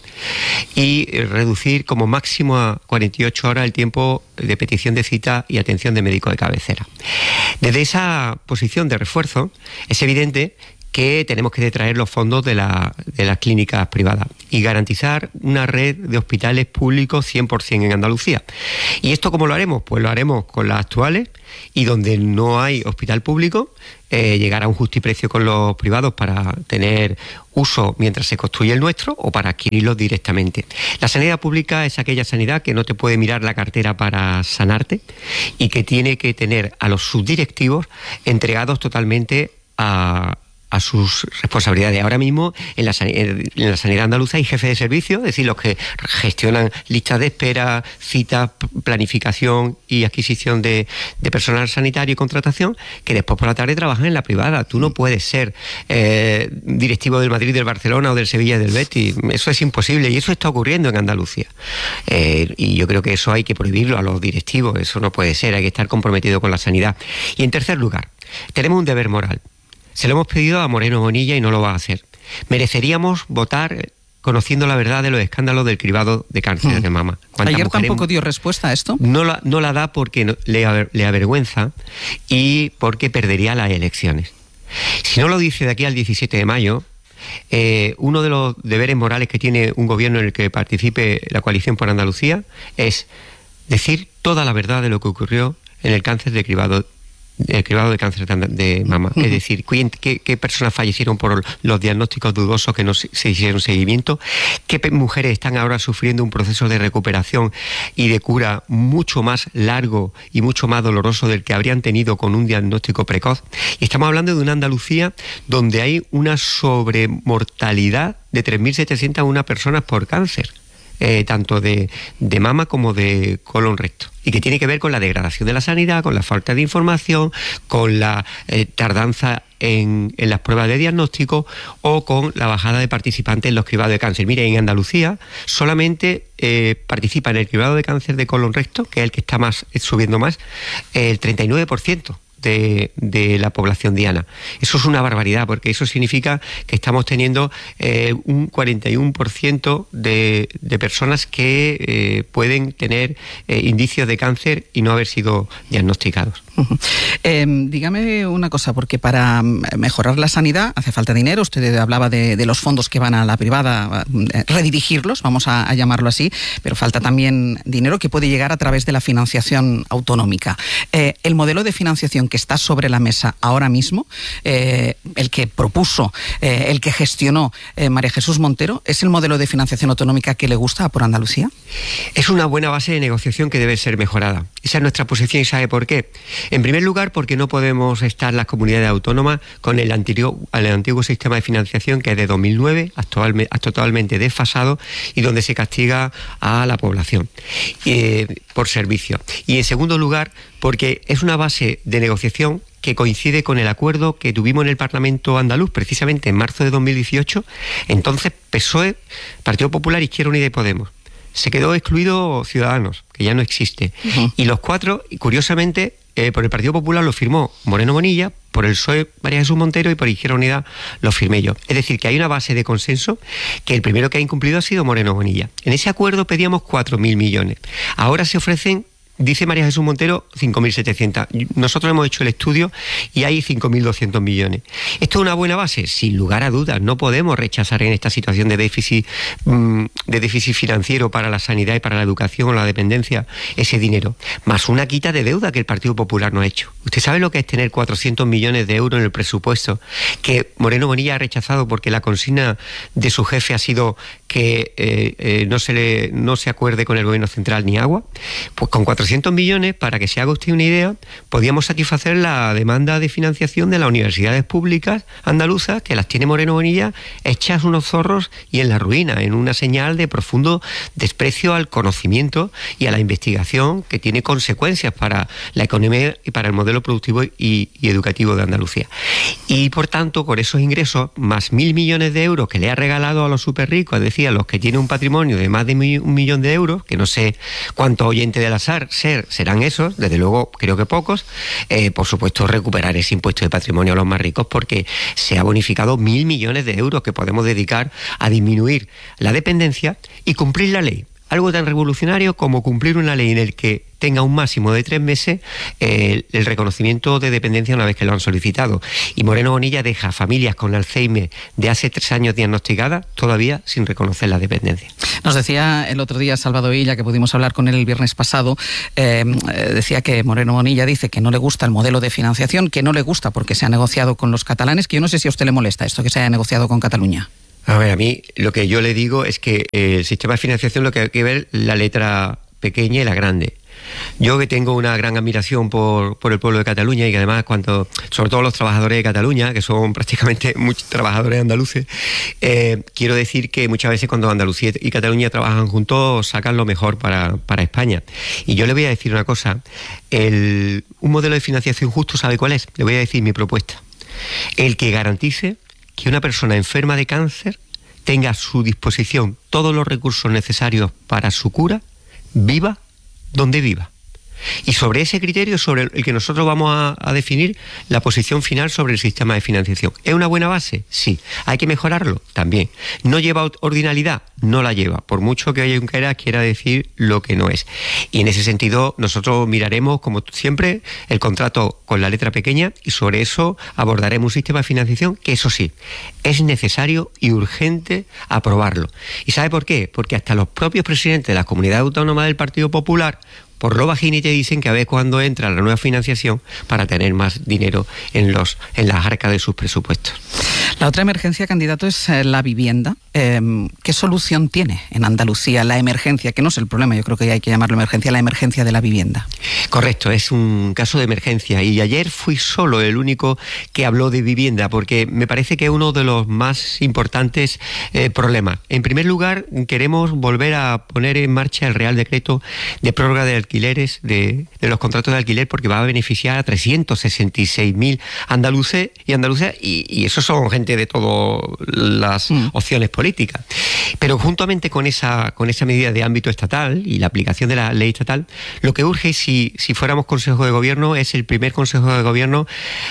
y reducir como máximo a cuarenta y ocho horas el tiempo de petición de cita y atención de médico de cabecera. Desde esa posición de refuerzo, es evidente que tenemos que detraer los fondos de, la, de las clínicas privadas y garantizar una red de hospitales públicos cien por ciento en Andalucía. ¿Y esto cómo lo haremos? Pues lo haremos con las actuales, y donde no hay hospital público, eh, llegar a un justiprecio con los privados para tener uso mientras se construye el nuestro o para adquirirlos directamente. La sanidad pública es aquella sanidad que no te puede mirar la cartera para sanarte y que tiene que tener a los subdirectivos entregados totalmente a a sus responsabilidades. Ahora mismo en la, en la sanidad andaluza hay jefes de servicio, es decir, los que gestionan listas de espera, citas, planificación y adquisición de, de personal sanitario y contratación, que después por la tarde trabajan en la privada. Tú no puedes ser eh, directivo del Madrid, del Barcelona o del Sevilla y del Betis. Eso es imposible y eso está ocurriendo en Andalucía. Eh, y yo creo que eso hay que prohibirlo a los directivos. Eso no puede ser, hay que estar comprometido con la sanidad. Y en tercer lugar, tenemos un deber moral. Se lo hemos pedido a Moreno Bonilla y no lo va a hacer. Mereceríamos votar conociendo la verdad de los escándalos del cribado de cáncer hmm. de mama. ¿Ayer tampoco dio respuesta a esto? No la, no la da porque no, le, le avergüenza y porque perdería las elecciones. Si no lo dice de aquí al diecisiete de mayo, eh, uno de los deberes morales que tiene un gobierno en el que participe la coalición por Andalucía es decir toda la verdad de lo que ocurrió en el cáncer de cribado el cribado de cáncer de mama, uh-huh. es decir, ¿qué, qué personas fallecieron por los diagnósticos dudosos que no se hicieron seguimiento, qué mujeres están ahora sufriendo un proceso de recuperación y de cura mucho más largo y mucho más doloroso del que habrían tenido con un diagnóstico precoz. Y estamos hablando de una Andalucía donde hay una sobremortalidad de tres mil setecientas una personas por cáncer. eh, tanto de, de mama como de colon recto, y que tiene que ver con la degradación de la sanidad, con la falta de información, con la eh, tardanza en, en las pruebas de diagnóstico o con la bajada de participantes en los cribados de cáncer. Mire, en Andalucía solamente eh, participa en el cribado de cáncer de colon recto, que es el que está más subiendo más, el treinta y nueve por ciento. De, de la población diana. Eso es una barbaridad, porque eso significa que estamos teniendo eh, un cuarenta y uno por ciento de, de personas que eh, pueden tener eh, indicios de cáncer y no haber sido diagnosticados. Uh-huh. Eh, dígame una cosa, porque para mejorar la sanidad hace falta dinero. Usted hablaba de, de los fondos que van a la privada, eh, redirigirlos, vamos a, a llamarlo así, pero falta también dinero que puede llegar a través de la financiación autonómica. Eh, el modelo de financiación que está sobre la mesa ahora mismo, eh, el que propuso, eh, el que gestionó eh, María Jesús Montero, ¿es el modelo de financiación autonómica que le gusta a Por Andalucía? Es una buena base de negociación que debe ser mejorada. Esa es nuestra posición, y ¿sabe por qué? En primer lugar, porque no podemos estar las comunidades autónomas con el anterior, el antiguo sistema de financiación, que es de dos mil nueve, actualmente, totalmente desfasado, y donde se castiga a la población eh, por servicio. Y en segundo lugar, porque es una base de negociación que coincide con el acuerdo que tuvimos en el Parlamento andaluz, precisamente en marzo de dos mil dieciocho, entonces P S O E, Partido Popular, Izquierda Unida y Podemos. Se quedó excluido Ciudadanos, que ya no existe. Uh-huh. Y los cuatro, curiosamente, eh, por el Partido Popular lo firmó Moreno Bonilla, por el P S O E María Jesús Montero y por Izquierda Unida lo firmé yo. Es decir, que hay una base de consenso, que el primero que ha incumplido ha sido Moreno Bonilla. En ese acuerdo pedíamos cuatro mil millones. Ahora se ofrecen, dice María Jesús Montero, cinco mil setecientos. Nosotros hemos hecho el estudio y hay cinco mil doscientos millones. ¿Esto es una buena base? Sin lugar a dudas. No podemos rechazar en esta situación de déficit, de déficit financiero para la sanidad y para la educación o la dependencia ese dinero. Más una quita de deuda que el Partido Popular no ha hecho. ¿Usted sabe lo que es tener cuatrocientos millones de euros en el presupuesto que Moreno Bonilla ha rechazado porque la consigna de su jefe ha sido que eh, eh, no se le, no se acuerde con el gobierno central ni agua? Pues con cuatrocientos millones, para que se haga usted una idea, podíamos satisfacer la demanda de financiación de las universidades públicas andaluzas, que las tiene Moreno Bonilla hechas unos zorros y en la ruina, en una señal de profundo desprecio al conocimiento y a la investigación, que tiene consecuencias para la economía y para el modelo productivo y, y educativo de Andalucía. Y por tanto, con esos ingresos, más mil millones de euros que le ha regalado a los súper ricos, es decir, a los que tienen un patrimonio de más de un millón de euros, que no sé cuántos oyentes del azar ser, serán esos, desde luego creo que pocos, eh, por supuesto recuperar ese impuesto de patrimonio a los más ricos, porque se ha bonificado mil millones de euros que podemos dedicar a disminuir la dependencia y cumplir la ley. Algo tan revolucionario como cumplir una ley en el que tenga un máximo de tres meses eh, el reconocimiento de dependencia una vez que lo han solicitado. Y Moreno Bonilla deja a familias con Alzheimer de hace tres años diagnosticadas todavía sin reconocer la dependencia. Nos decía el otro día Salvador Illa, que pudimos hablar con él el viernes pasado, eh, decía que Moreno Bonilla dice que no le gusta el modelo de financiación, que no le gusta porque se ha negociado con los catalanes, que yo no sé si a usted le molesta esto que se haya negociado con Cataluña. A ver, a mí lo que yo le digo es que el sistema de financiación, lo que hay que ver la letra pequeña y la grande. Yo que tengo una gran admiración por, por el pueblo de Cataluña, y que además, cuando, sobre todo los trabajadores de Cataluña, que son prácticamente muchos trabajadores andaluces, eh, quiero decir que muchas veces cuando Andalucía y Cataluña trabajan juntos sacan lo mejor para, para España. Y yo le voy a decir una cosa, el, un modelo de financiación justo, ¿sabe cuál es? Le voy a decir mi propuesta. El que garantice que una persona enferma de cáncer tenga a su disposición todos los recursos necesarios para su cura, viva donde viva. Y sobre ese criterio, sobre el que nosotros vamos a, a definir la posición final sobre el sistema de financiación. ¿Es una buena base? Sí. ¿Hay que mejorarlo? También. ¿No lleva ordinalidad? No la lleva, por mucho que Junqueras quiera decir lo que no es. Y en ese sentido, nosotros miraremos, como siempre, el contrato con la letra pequeña, y sobre eso abordaremos un sistema de financiación que, eso sí, es necesario y urgente aprobarlo. ¿Y sabe por qué? Porque hasta los propios presidentes de las comunidades autónomas del Partido Popular, por lo bajini, te dicen que a ver cuándo entra la nueva financiación para tener más dinero en los en las arcas de sus presupuestos. La otra emergencia, candidato, es eh, la vivienda. Eh, ¿Qué solución tiene en Andalucía la emergencia? Que no es el problema, yo creo que hay que llamarlo emergencia, la emergencia de la vivienda. Correcto, es un caso de emergencia y ayer fui solo el único que habló de vivienda porque me parece que es uno de los más importantes eh, problemas. En primer lugar, queremos volver a poner en marcha el Real Decreto de prórroga de alquileres, de, de los contratos de alquiler, porque va a beneficiar a trescientos sesenta y seis mil andaluces y andaluzas y, y eso son gente de todas las mm. opciones políticas. Pero juntamente con esa, con esa medida de ámbito estatal y la aplicación de la ley estatal, lo que urge, si, si fuéramos Consejo de Gobierno, es el primer Consejo de Gobierno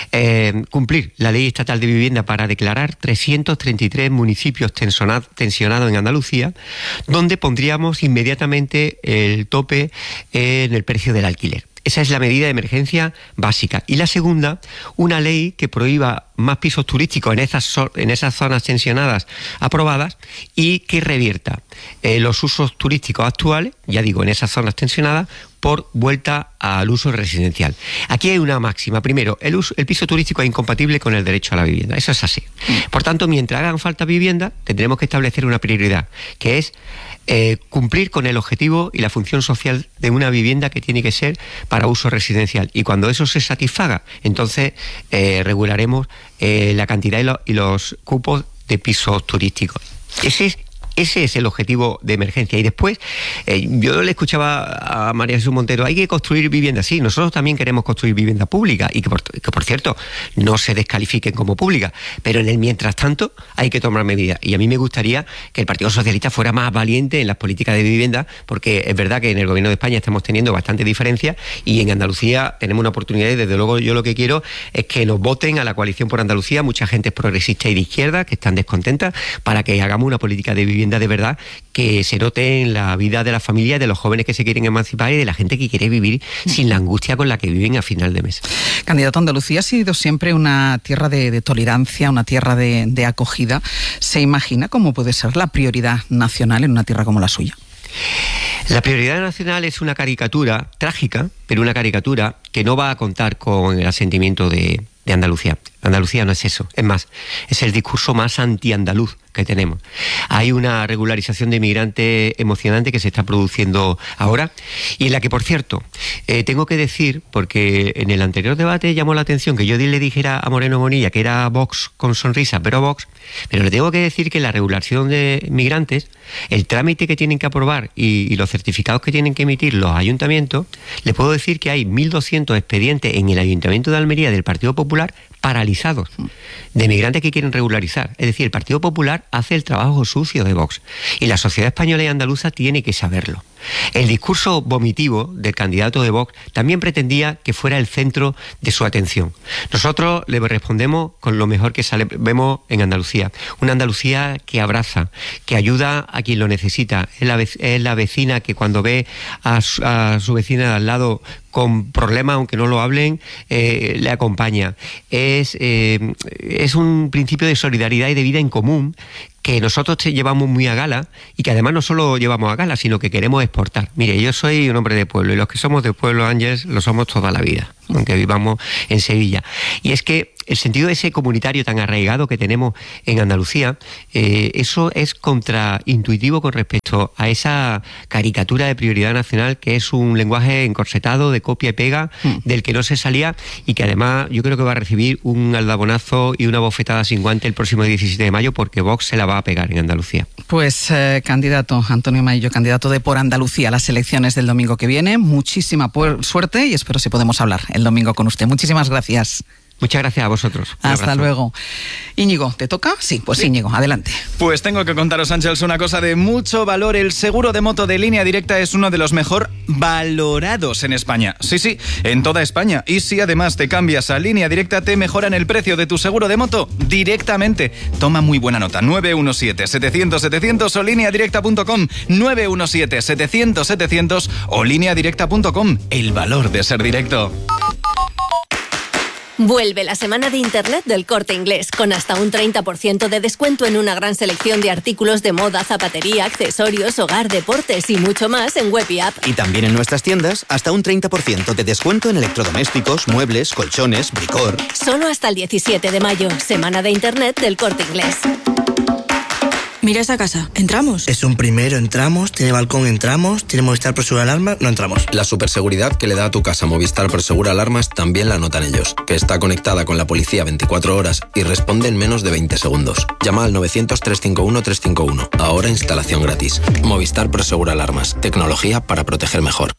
eh, cumplir la ley estatal de vivienda para declarar trescientos treinta y tres municipios tensionados en Andalucía, donde pondríamos inmediatamente el tope en el precio del alquiler. Esa es la medida de emergencia básica. Y la segunda, una ley que prohíba más pisos turísticos en esas, en esas zonas tensionadas aprobadas y que revierta eh, los usos turísticos actuales, ya digo, en esas zonas tensionadas, por vuelta al uso residencial. Aquí hay una máxima. Primero, el, uso, el piso turístico es incompatible con el derecho a la vivienda. Eso es así. Por tanto, mientras hagan falta vivienda, tendremos que establecer una prioridad, que es eh, cumplir con el objetivo y la función social de una vivienda que tiene que ser para uso residencial. Y cuando eso se satisfaga, entonces eh, regularemos eh, la cantidad y, lo, y los cupos de pisos turísticos. Ese es Ese es el objetivo de emergencia. Y después, eh, yo le escuchaba a María Jesús Montero, hay que construir vivienda. Sí, nosotros también queremos construir vivienda pública y que por, que, por cierto, no se descalifiquen como pública. Pero en el mientras tanto hay que tomar medidas. Y a mí me gustaría que el Partido Socialista fuera más valiente en las políticas de vivienda, porque es verdad que en el Gobierno de España estamos teniendo bastante diferencia y en Andalucía tenemos una oportunidad y desde luego yo lo que quiero es que nos voten a la coalición por Andalucía, mucha gente es progresista y de izquierda que están descontentas, para que hagamos una política de vivienda de verdad que se note en la vida de la familia, de los jóvenes que se quieren emancipar y de la gente que quiere vivir sin la angustia con la que viven a final de mes. Candidato, Andalucía ha sido siempre una tierra de, de tolerancia, una tierra de, de acogida. ¿Se imagina cómo puede ser la prioridad nacional en una tierra como la suya? La prioridad nacional es una caricatura trágica, pero una caricatura que no va a contar con el asentimiento de, de Andalucía. Andalucía no es eso, es más, es el discurso más anti-andaluz que tenemos. Hay una regularización de inmigrantes emocionante que se está produciendo ahora y en la que, por cierto, eh, tengo que decir, porque en el anterior debate llamó la atención que yo le dijera a Moreno Bonilla que era Vox con sonrisa, pero Vox, pero le tengo que decir que la regulación de migrantes, el trámite que tienen que aprobar y, y los certificados que tienen que emitir los ayuntamientos, le puedo decir que hay mil doscientos expedientes en el Ayuntamiento de Almería del Partido Popular paralizados, de migrantes que quieren regularizar. Es decir, el Partido Popular hace el trabajo sucio de Vox y la sociedad española y andaluza tiene que saberlo. El discurso vomitivo del candidato de Vox también pretendía que fuera el centro de su atención. Nosotros le respondemos con lo mejor que sale, vemos en Andalucía. Una Andalucía que abraza, que ayuda a quien lo necesita. Es la, es la vecina que cuando ve a su, a su vecina de al lado con problemas, aunque no lo hablen, eh, le acompaña. Es, eh, es un principio de solidaridad y de vida en común que nosotros llevamos muy a gala y que además no solo llevamos a gala, sino que queremos exportar. Mire, yo soy un hombre de pueblo y los que somos de pueblo, Ángeles, lo somos toda la vida, aunque vivamos en Sevilla. Y es que el sentido ese comunitario tan arraigado que tenemos en Andalucía, eh, eso es contraintuitivo con respecto a esa caricatura de prioridad nacional que es un lenguaje encorsetado de copia y pega mm. del que no se salía y que además yo creo que va a recibir un aldabonazo y una bofetada sin guante el próximo diecisiete de mayo porque Vox se la va a pegar en Andalucía. Pues eh, candidato Antonio Maillo, candidato de Por Andalucía a las elecciones del domingo que viene, muchísima suerte y espero si podemos hablar el domingo con usted. Muchísimas gracias. Muchas gracias a vosotros. Un Hasta abrazo. luego. Íñigo, ¿te toca? Sí, pues sí. Íñigo, adelante. Pues tengo que contaros, Ángeles, una cosa de mucho valor. El seguro de moto de Línea Directa es uno de los mejor valorados en España. Sí, sí, en toda España. Y si además te cambias a Línea Directa, te mejoran el precio de tu seguro de moto directamente. Toma muy buena nota. nueve uno siete, setecientos, setecientos o línea directa punto com. nueve uno siete, setecientos, setecientos o línea directa punto com. El valor de ser directo. Vuelve la semana de Internet del Corte Inglés, con hasta un treinta por ciento de descuento en una gran selección de artículos de moda, zapatería, accesorios, hogar, deportes y mucho más en web y app. Y también en nuestras tiendas, hasta un treinta por ciento de descuento en electrodomésticos, muebles, colchones, bricor. Solo hasta el diecisiete de mayo, semana de Internet del Corte Inglés. Mira esa casa, ¿entramos? Es un primero, entramos, tiene balcón, entramos, tiene Movistar Prosegur Alarmas, no entramos. La superseguridad que le da a tu casa Movistar Prosegur Alarmas también la notan ellos, que está conectada con la policía veinticuatro horas y responde en menos de veinte segundos. Llama al novecientos, trescientos cincuenta y uno, trescientos cincuenta y uno. Ahora instalación gratis. Movistar Prosegur Alarmas, tecnología para proteger mejor.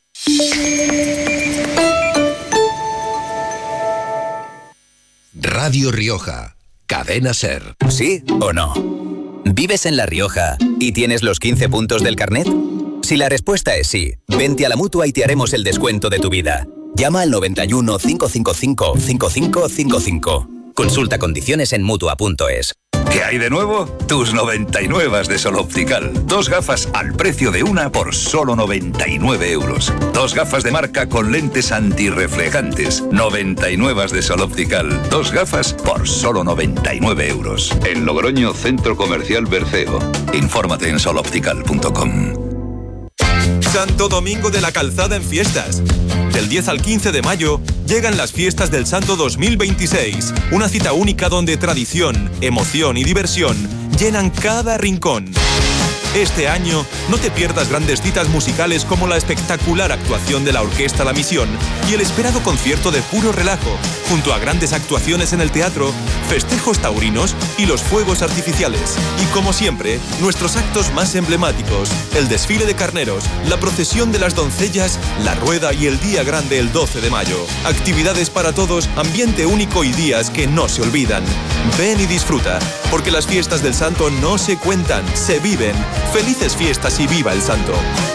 Radio Rioja, Cadena SER. ¿Sí o no? ¿Vives en La Rioja y tienes los quince puntos del carnet? Si la respuesta es sí, vente a la Mutua y te haremos el descuento de tu vida. Llama al noventa y uno, cincuenta y cinco, cincuenta y cinco cincuenta y cinco. Consulta condiciones en Mutua punto es. ¿Qué hay de nuevo? Tus noventa y nueve de Sol Optical. Dos gafas al precio de una por solo noventa y nueve euros. Dos gafas de marca con lentes antirreflejantes. noventa y nueve de Sol Optical. Dos gafas por solo noventa y nueve euros. En Logroño, Centro Comercial Berceo. Infórmate en sol optical punto com. Santo Domingo de la Calzada en fiestas. Del diez al quince de mayo llegan las fiestas del Santo dos mil veintiséis, una cita única donde tradición, emoción y diversión llenan cada rincón. Este año no te pierdas grandes citas musicales como la espectacular actuación de la Orquesta La Misión y el esperado concierto de puro relajo, junto a grandes actuaciones en el teatro, festejos taurinos y los fuegos artificiales. Y como siempre, nuestros actos más emblemáticos, el desfile de carneros, la procesión de las doncellas, la rueda y el día grande el doce de mayo. Actividades para todos, ambiente único y días que no se olvidan. Ven y disfruta, porque las fiestas del Santo no se cuentan, se viven. ¡Felices fiestas y viva el Santo!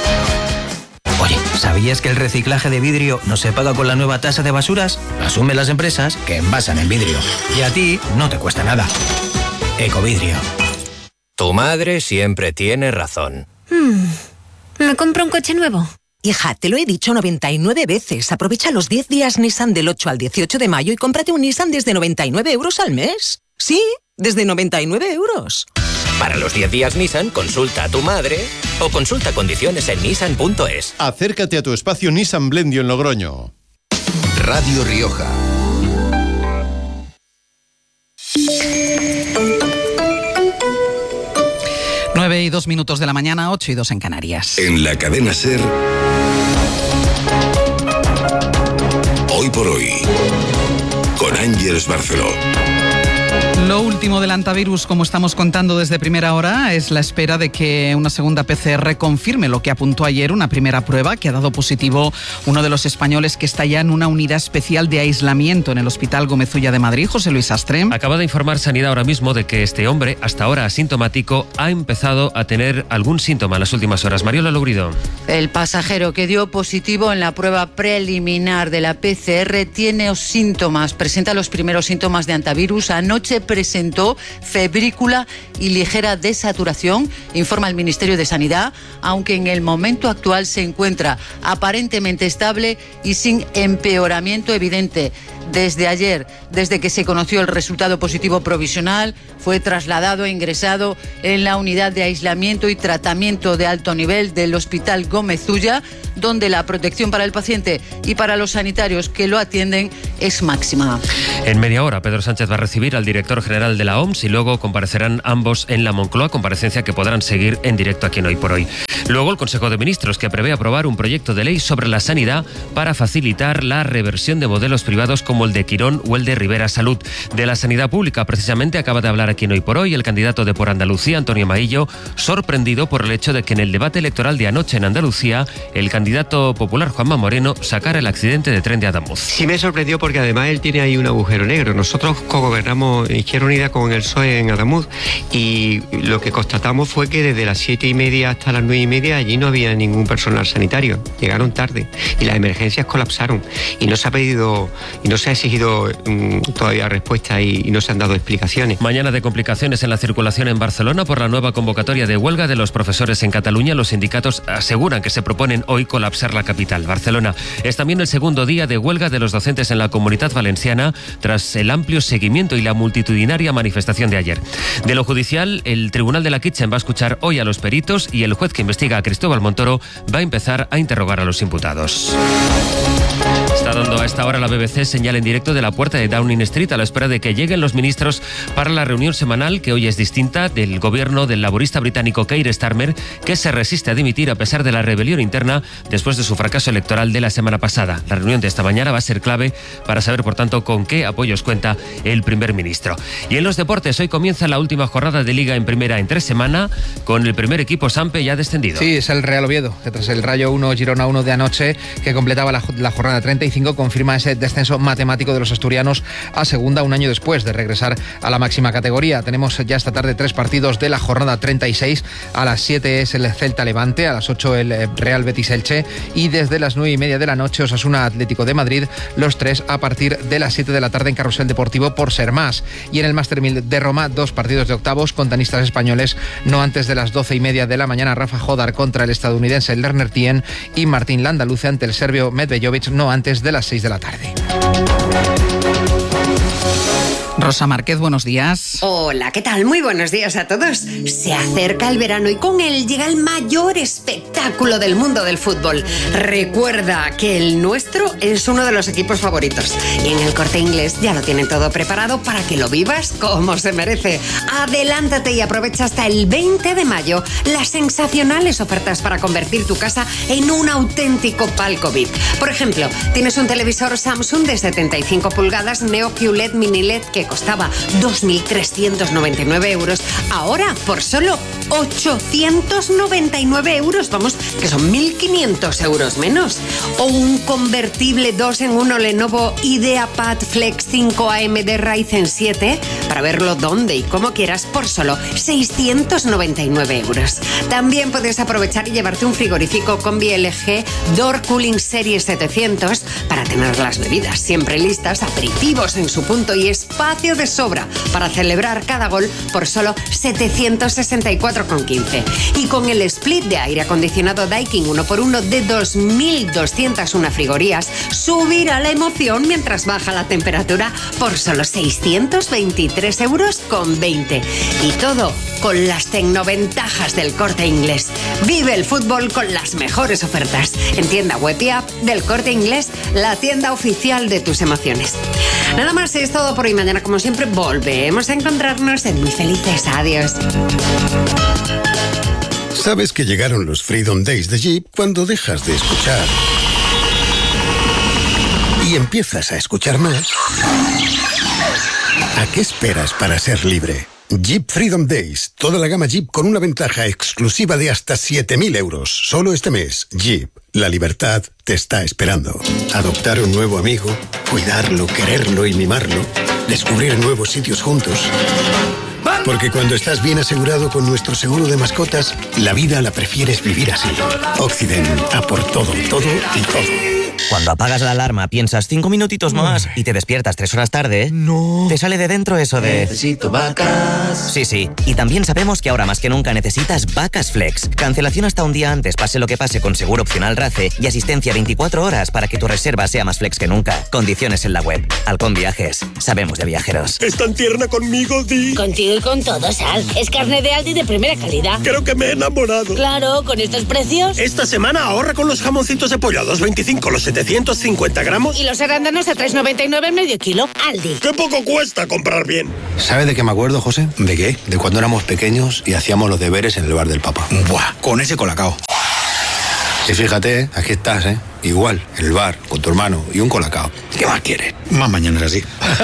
Oye, ¿sabías que el reciclaje de vidrio no se paga con la nueva tasa de basuras? Lo asumen las empresas que envasan el vidrio. Y a ti no te cuesta nada. Ecovidrio. Tu madre siempre tiene razón. Hmm. ¿Me compro un coche nuevo? Hija, te lo he dicho noventa y nueve veces. Aprovecha los diez días Nissan del ocho al dieciocho de mayo y cómprate un Nissan desde noventa y nueve euros al mes. Sí, desde noventa y nueve euros. Para los diez días Nissan, consulta a tu madre o consulta condiciones en nissan punto es. Acércate a tu espacio Nissan Blendio en Logroño. Radio Rioja. Nueve y dos minutos de la mañana, ocho y dos en Canarias. En la cadena SER, Hoy por Hoy, con Ángeles Barceló. Lo último del antivirus, como estamos contando desde primera hora, es la espera de que una segunda P C R confirme lo que apuntó ayer una primera prueba que ha dado positivo uno de los españoles que está ya en una unidad especial de aislamiento en el Hospital Gómez Ulla de Madrid, José Luis Astre. Acaba de informar Sanidad ahora mismo de que este hombre, hasta ahora asintomático, ha empezado a tener algún síntoma en las últimas horas. Mariola Lourido. El pasajero que dio positivo en la prueba preliminar de la P C R tiene síntomas, presenta los primeros síntomas de antivirus. Anoche presentó febrícula y ligera desaturación, informa el Ministerio de Sanidad, aunque en el momento actual se encuentra aparentemente estable y sin empeoramiento evidente. Desde ayer, desde que se conoció el resultado positivo provisional, fue trasladado e ingresado en la unidad de aislamiento y tratamiento de alto nivel del Hospital Gómez Ulla, donde la protección para el paciente y para los sanitarios que lo atienden es máxima. En media hora, Pedro Sánchez va a recibir al director general de la O M S y luego comparecerán ambos en la Moncloa, comparecencia que podrán seguir en directo aquí en Hoy por Hoy. Luego, el Consejo de Ministros, que prevé aprobar un proyecto de ley sobre la sanidad para facilitar la reversión de modelos privados como el de Quirón o el de Rivera Salud. De la sanidad pública, precisamente, acaba de hablar aquí en Hoy por Hoy el candidato de Por Andalucía, Antonio Maillo, sorprendido por el hecho de que en el debate electoral de anoche en Andalucía, el candidato popular Juanma Moreno sacara el accidente de tren de Adamuz. Sí me sorprendió porque además él tiene ahí un agujero negro. Nosotros cogobernamos Izquierda Unida con el P S O E en Adamuz y lo que constatamos fue que desde las siete y media hasta las nueve y media allí no había ningún personal sanitario. Llegaron tarde y las emergencias colapsaron y no se ha pedido y no se ha exigido mmm, todavía respuesta y, y no se han dado explicaciones. Mañana de complicaciones en la circulación en Barcelona por la nueva convocatoria de huelga de los profesores en Cataluña. Los sindicatos aseguran que se proponen hoy colapsar la capital. Barcelona es también el segundo día de huelga de los docentes en la Comunidad Valenciana tras el amplio seguimiento y la multitudinaria manifestación de ayer. De lo judicial, el Tribunal de la Kitchen va a escuchar hoy a los peritos y el juez que investiga a Cristóbal Montoro va a empezar a interrogar a los imputados. Está dando a esta hora la B B C señal en directo de la puerta de Downing Street a la espera de que lleguen los ministros para la reunión semanal, que hoy es distinta, del gobierno del laborista británico Keir Starmer, que se resiste a dimitir a pesar de la rebelión interna después de su fracaso electoral de la semana pasada. La reunión de esta mañana va a ser clave para saber, por tanto, con qué apoyos cuenta el primer ministro. Y en los deportes, hoy comienza la última jornada de Liga en Primera en tres semanas, con el primer equipo Sampe ya descendido. Sí, es el Real Oviedo, que tras el Rayo uno, Girona uno de anoche, que completaba la, la jornada treinta y cinco, confirma ese descenso matemático de los asturianos a segunda un año después de regresar a la máxima categoría. Tenemos ya esta tarde tres partidos de la jornada treinta y seis. A las siete es el Celta Levante, a las ocho el Real Betis Elche y desde las nueve y media de la noche Osasuna Atlético de Madrid, los tres a partir de las siete de la tarde en Carrusel Deportivo por ser más. Y en el Master mil de Roma, dos partidos de octavos con tenistas españoles, no antes de las doce y media de la mañana. Rafa Jodar contra el estadounidense Lerner Tien y Martín Landaluce ante el serbio Medvejovic, no antes de las seis de la tarde. Rosa Márquez, buenos días. Hola, ¿qué tal? Muy buenos días a todos. Se acerca el verano y con él llega el mayor espectáculo del mundo del fútbol. Recuerda que el nuestro es uno de los equipos favoritos. Y en el Corte Inglés ya lo tienen todo preparado para que lo vivas como se merece. Adelántate y aprovecha hasta el veinte de mayo las sensacionales ofertas para convertir tu casa en un auténtico palco V I P. Por ejemplo, tienes un televisor Samsung de setenta y cinco pulgadas Neo Q L E D Mini L E D que costaba dos mil trescientos noventa y nueve euros, ahora por solo ochocientos noventa y nueve euros, vamos, que son mil quinientos euros menos. O un convertible dos en uno Lenovo IdeaPad Flex cinco A M D Ryzen siete, para verlo donde y como quieras, por solo seiscientos noventa y nueve euros. También puedes aprovechar y llevarte un frigorífico Combi L G Door Cooling Series setecientos para tener las bebidas siempre listas, aperitivos en su punto y espacio de sobra para celebrar cada gol por solo setecientos sesenta y cuatro con quince. Y con el split de aire acondicionado Daikin uno por uno de dos mil doscientas una frigorías, subirá la emoción mientras baja la temperatura por solo seiscientos veintitrés euros con veinte. Y todo con las tecnoventajas del Corte Inglés. Vive el fútbol con las mejores ofertas. En tienda web y app del Corte Inglés, la tienda oficial de tus emociones. Nada más, es todo por hoy. Mañana, como siempre, volvemos a encontrarnos en Muy Felices. Adiós. Sabes que llegaron los Freedom Days de Jeep cuando dejas de escuchar y empiezas a escuchar más. ¿A qué esperas para ser libre? Jeep Freedom Days. Toda la gama Jeep con una ventaja exclusiva de hasta siete mil euros. Solo este mes. Jeep. La libertad te está esperando. Adoptar un nuevo amigo, cuidarlo, quererlo y mimarlo. Descubrir nuevos sitios juntos. Porque cuando estás bien asegurado con nuestro seguro de mascotas, la vida la prefieres vivir así. Occident. A por todo, todo y todo. Cuando apagas la alarma, piensas cinco minutitos más y te despiertas tres horas tarde, no. Te sale de dentro eso de... Necesito vacas. Sí, sí. Y también sabemos que ahora más que nunca necesitas Vacas Flex. Cancelación hasta un día antes, pase lo que pase, con seguro opcional RACE y asistencia veinticuatro horas para que tu reserva sea más flex que nunca. Condiciones en la web. Halcón Viajes. Sabemos de viajeros. ¿Es tan tierna conmigo, Di? Contigo y con todo, Sal. Es carne de Aldi de primera calidad. Creo que me he enamorado. Claro, con estos precios. Esta semana ahorra con los jamoncitos de pollo a dos veinticinco los setecientos cincuenta gramos. Y los arándanos a tres noventa y nueve el medio kilo. Aldi. ¡Qué poco cuesta comprar bien! ¿Sabe de qué me acuerdo, José? ¿De qué? De cuando éramos pequeños y hacíamos los deberes en el bar del Papa. Buah, con ese colacao. Y fíjate, ¿eh? Aquí estás, ¿eh? Igual, en el bar, con tu hermano y un colacao. ¿Qué más quieres? Más mañana es así.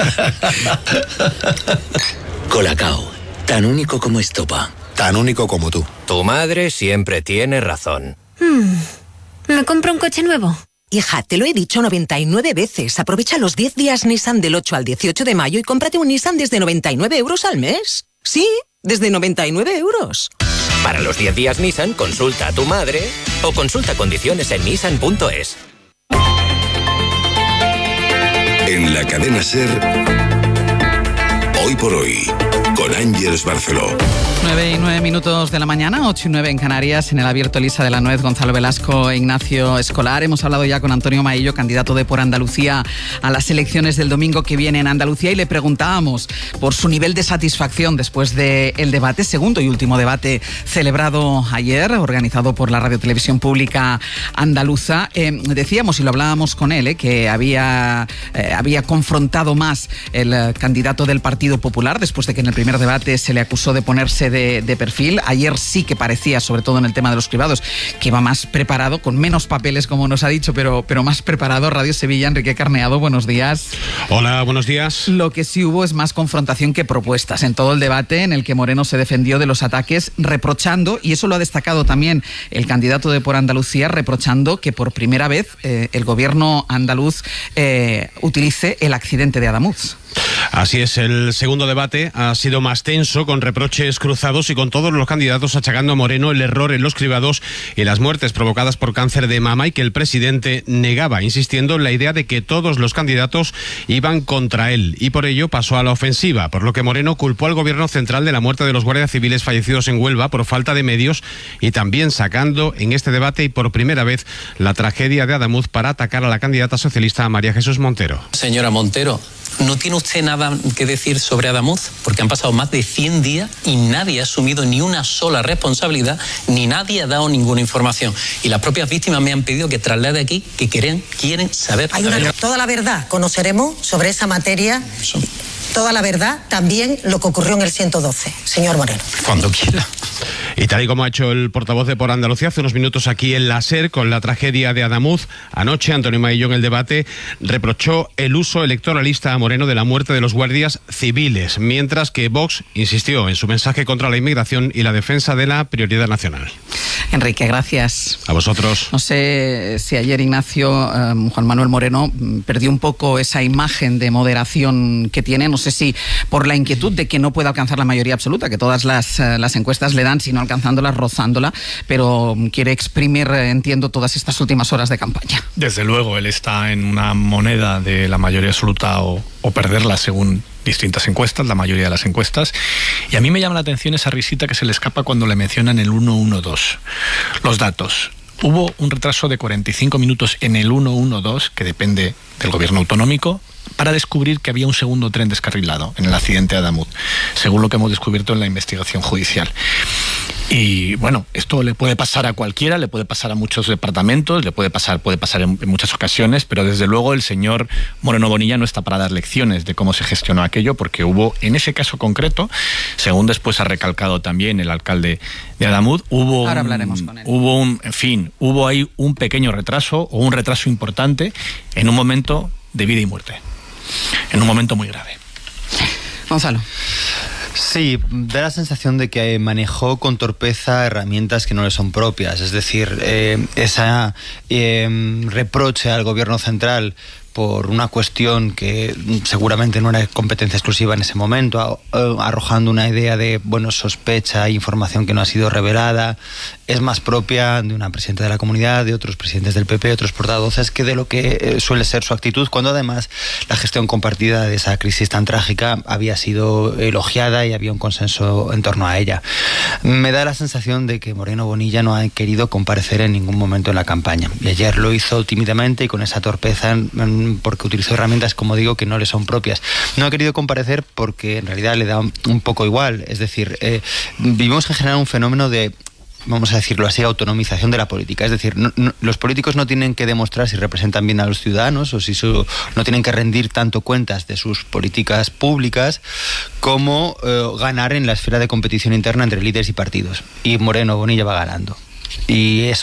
Colacao, tan único como estopa. Tan único como tú. Tu madre siempre tiene razón. Hmm. ¿Me compro un coche nuevo? Hija, te lo he dicho noventa y nueve veces. Aprovecha los diez días Nissan del ocho al dieciocho de mayo y cómprate un Nissan desde noventa y nueve euros al mes. Sí, desde noventa y nueve euros. Para los diez días Nissan, consulta a tu madre o consulta condiciones en nissan punto es. En la cadena SER, hoy Hoy por hoy, con Ángeles Barceló. nueve y nueve minutos de la mañana, ocho y nueve en Canarias, en el abierto Elisa de la Nuez, Gonzalo Velasco e Ignacio Escolar. Hemos hablado ya con Antonio Maillo, candidato de Por Andalucía a las elecciones del domingo que viene en Andalucía, y le preguntábamos por su nivel de satisfacción después del debate, segundo y último debate celebrado ayer, organizado por la Radio Televisión Pública Andaluza. Eh, decíamos, y lo hablábamos con él, eh, que había, eh, había confrontado más el eh, candidato del Partido Popular, después de que en el primer debate se le acusó de ponerse de, de perfil. Ayer sí que parecía, sobre todo en el tema de los cribados, que iba más preparado, con menos papeles, como nos ha dicho, pero, pero más preparado. Radio Sevilla, Enrique Carneado, buenos días. Hola, buenos días. Lo que sí hubo es más confrontación que propuestas en todo el debate, en el que Moreno se defendió de los ataques, reprochando, y eso lo ha destacado también el candidato de Por Andalucía, reprochando que por primera vez eh, el gobierno andaluz eh, utilice el accidente de Adamuz. Así es, el segundo debate ha sido más tenso, con reproches cruzados y con todos los candidatos achacando a Moreno el error en los cribados y las muertes provocadas por cáncer de mama, y que el presidente negaba, insistiendo en la idea de que todos los candidatos iban contra él, y por ello pasó a la ofensiva, por lo que Moreno culpó al gobierno central de la muerte de los guardias civiles fallecidos en Huelva por falta de medios, y también sacando en este debate y por primera vez la tragedia de Adamuz para atacar a la candidata socialista María Jesús Montero. Señora Montero, ¿no tiene usted nada que decir sobre Adamuz? Porque han pasado más de cien días y nadie ha asumido ni una sola responsabilidad, ni nadie ha dado ninguna información. Y las propias víctimas me han pedido que traslade aquí que quieren, quieren saber. Hay una, toda la verdad conoceremos sobre esa materia. Eso. Toda la verdad, también lo que ocurrió en el ciento doce, señor Moreno. Cuando quiera. Y tal y como ha hecho el portavoz de Por Andalucía hace unos minutos aquí en la SER con la tragedia de Adamuz, anoche Antonio Maillo en el debate reprochó el uso electoralista a Moreno de la muerte de los guardias civiles, mientras que Vox insistió en su mensaje contra la inmigración y la defensa de la prioridad nacional. Enrique, gracias. A vosotros. No sé si ayer Ignacio, eh, Juan Manuel Moreno perdió un poco esa imagen de moderación que tiene, no sé si por la inquietud de que no pueda alcanzar la mayoría absoluta, que todas las, eh, las encuestas le dan, sino alcanzándola, rozándola, pero quiere exprimir, eh, entiendo, todas estas últimas horas de campaña. Desde luego, él está en una moneda de la mayoría absoluta o, o perderla según distintas encuestas, la mayoría de las encuestas, y a mí me llama la atención esa risita que se le escapa cuando le mencionan el uno uno dos. Los datos. Hubo un retraso de cuarenta y cinco minutos en el uno uno dos, que depende del gobierno autonómico, para descubrir que había un segundo tren descarrilado en el accidente de Adamuz, según lo que hemos descubierto en la investigación judicial. Y bueno, esto le puede pasar a cualquiera, le puede pasar a muchos departamentos, le puede pasar, puede pasar en, en muchas ocasiones, pero desde luego el señor Moreno Bonilla no está para dar lecciones de cómo se gestionó aquello, porque hubo, en ese caso concreto, según después ha recalcado también el alcalde de Adamuz, hubo, Ahora hablaremos con él. hubo un, en fin, hubo ahí un pequeño retraso o un retraso importante en un momento de vida y muerte, en un momento muy grave. Gonzalo. Sí, da la sensación de que manejó con torpeza herramientas que no le son propias. Es decir, eh, esa eh, reproche al gobierno central por una cuestión que seguramente no era competencia exclusiva en ese momento, arrojando una idea de, bueno, sospecha e información que no ha sido revelada, es más propia de una presidenta de la comunidad, de otros presidentes del P P, otros portavoces, que de lo que suele ser su actitud, cuando además la gestión compartida de esa crisis tan trágica había sido elogiada y había un consenso en torno a ella. Me da la sensación de que Moreno Bonilla no ha querido comparecer en ningún momento en la campaña, y ayer lo hizo tímidamente y con esa torpeza, porque utilizó herramientas, como digo, que no le son propias. No ha querido comparecer porque en realidad le da un, un poco igual. Es decir, eh, vivimos en general un fenómeno de, vamos a decirlo así, autonomización de la política. Es decir, no, no, los políticos no tienen que demostrar si representan bien a los ciudadanos o si su, no tienen que rendir tanto cuentas de sus políticas públicas como eh, ganar en la esfera de competición interna entre líderes y partidos. Y Moreno Bonilla va ganando. Y eso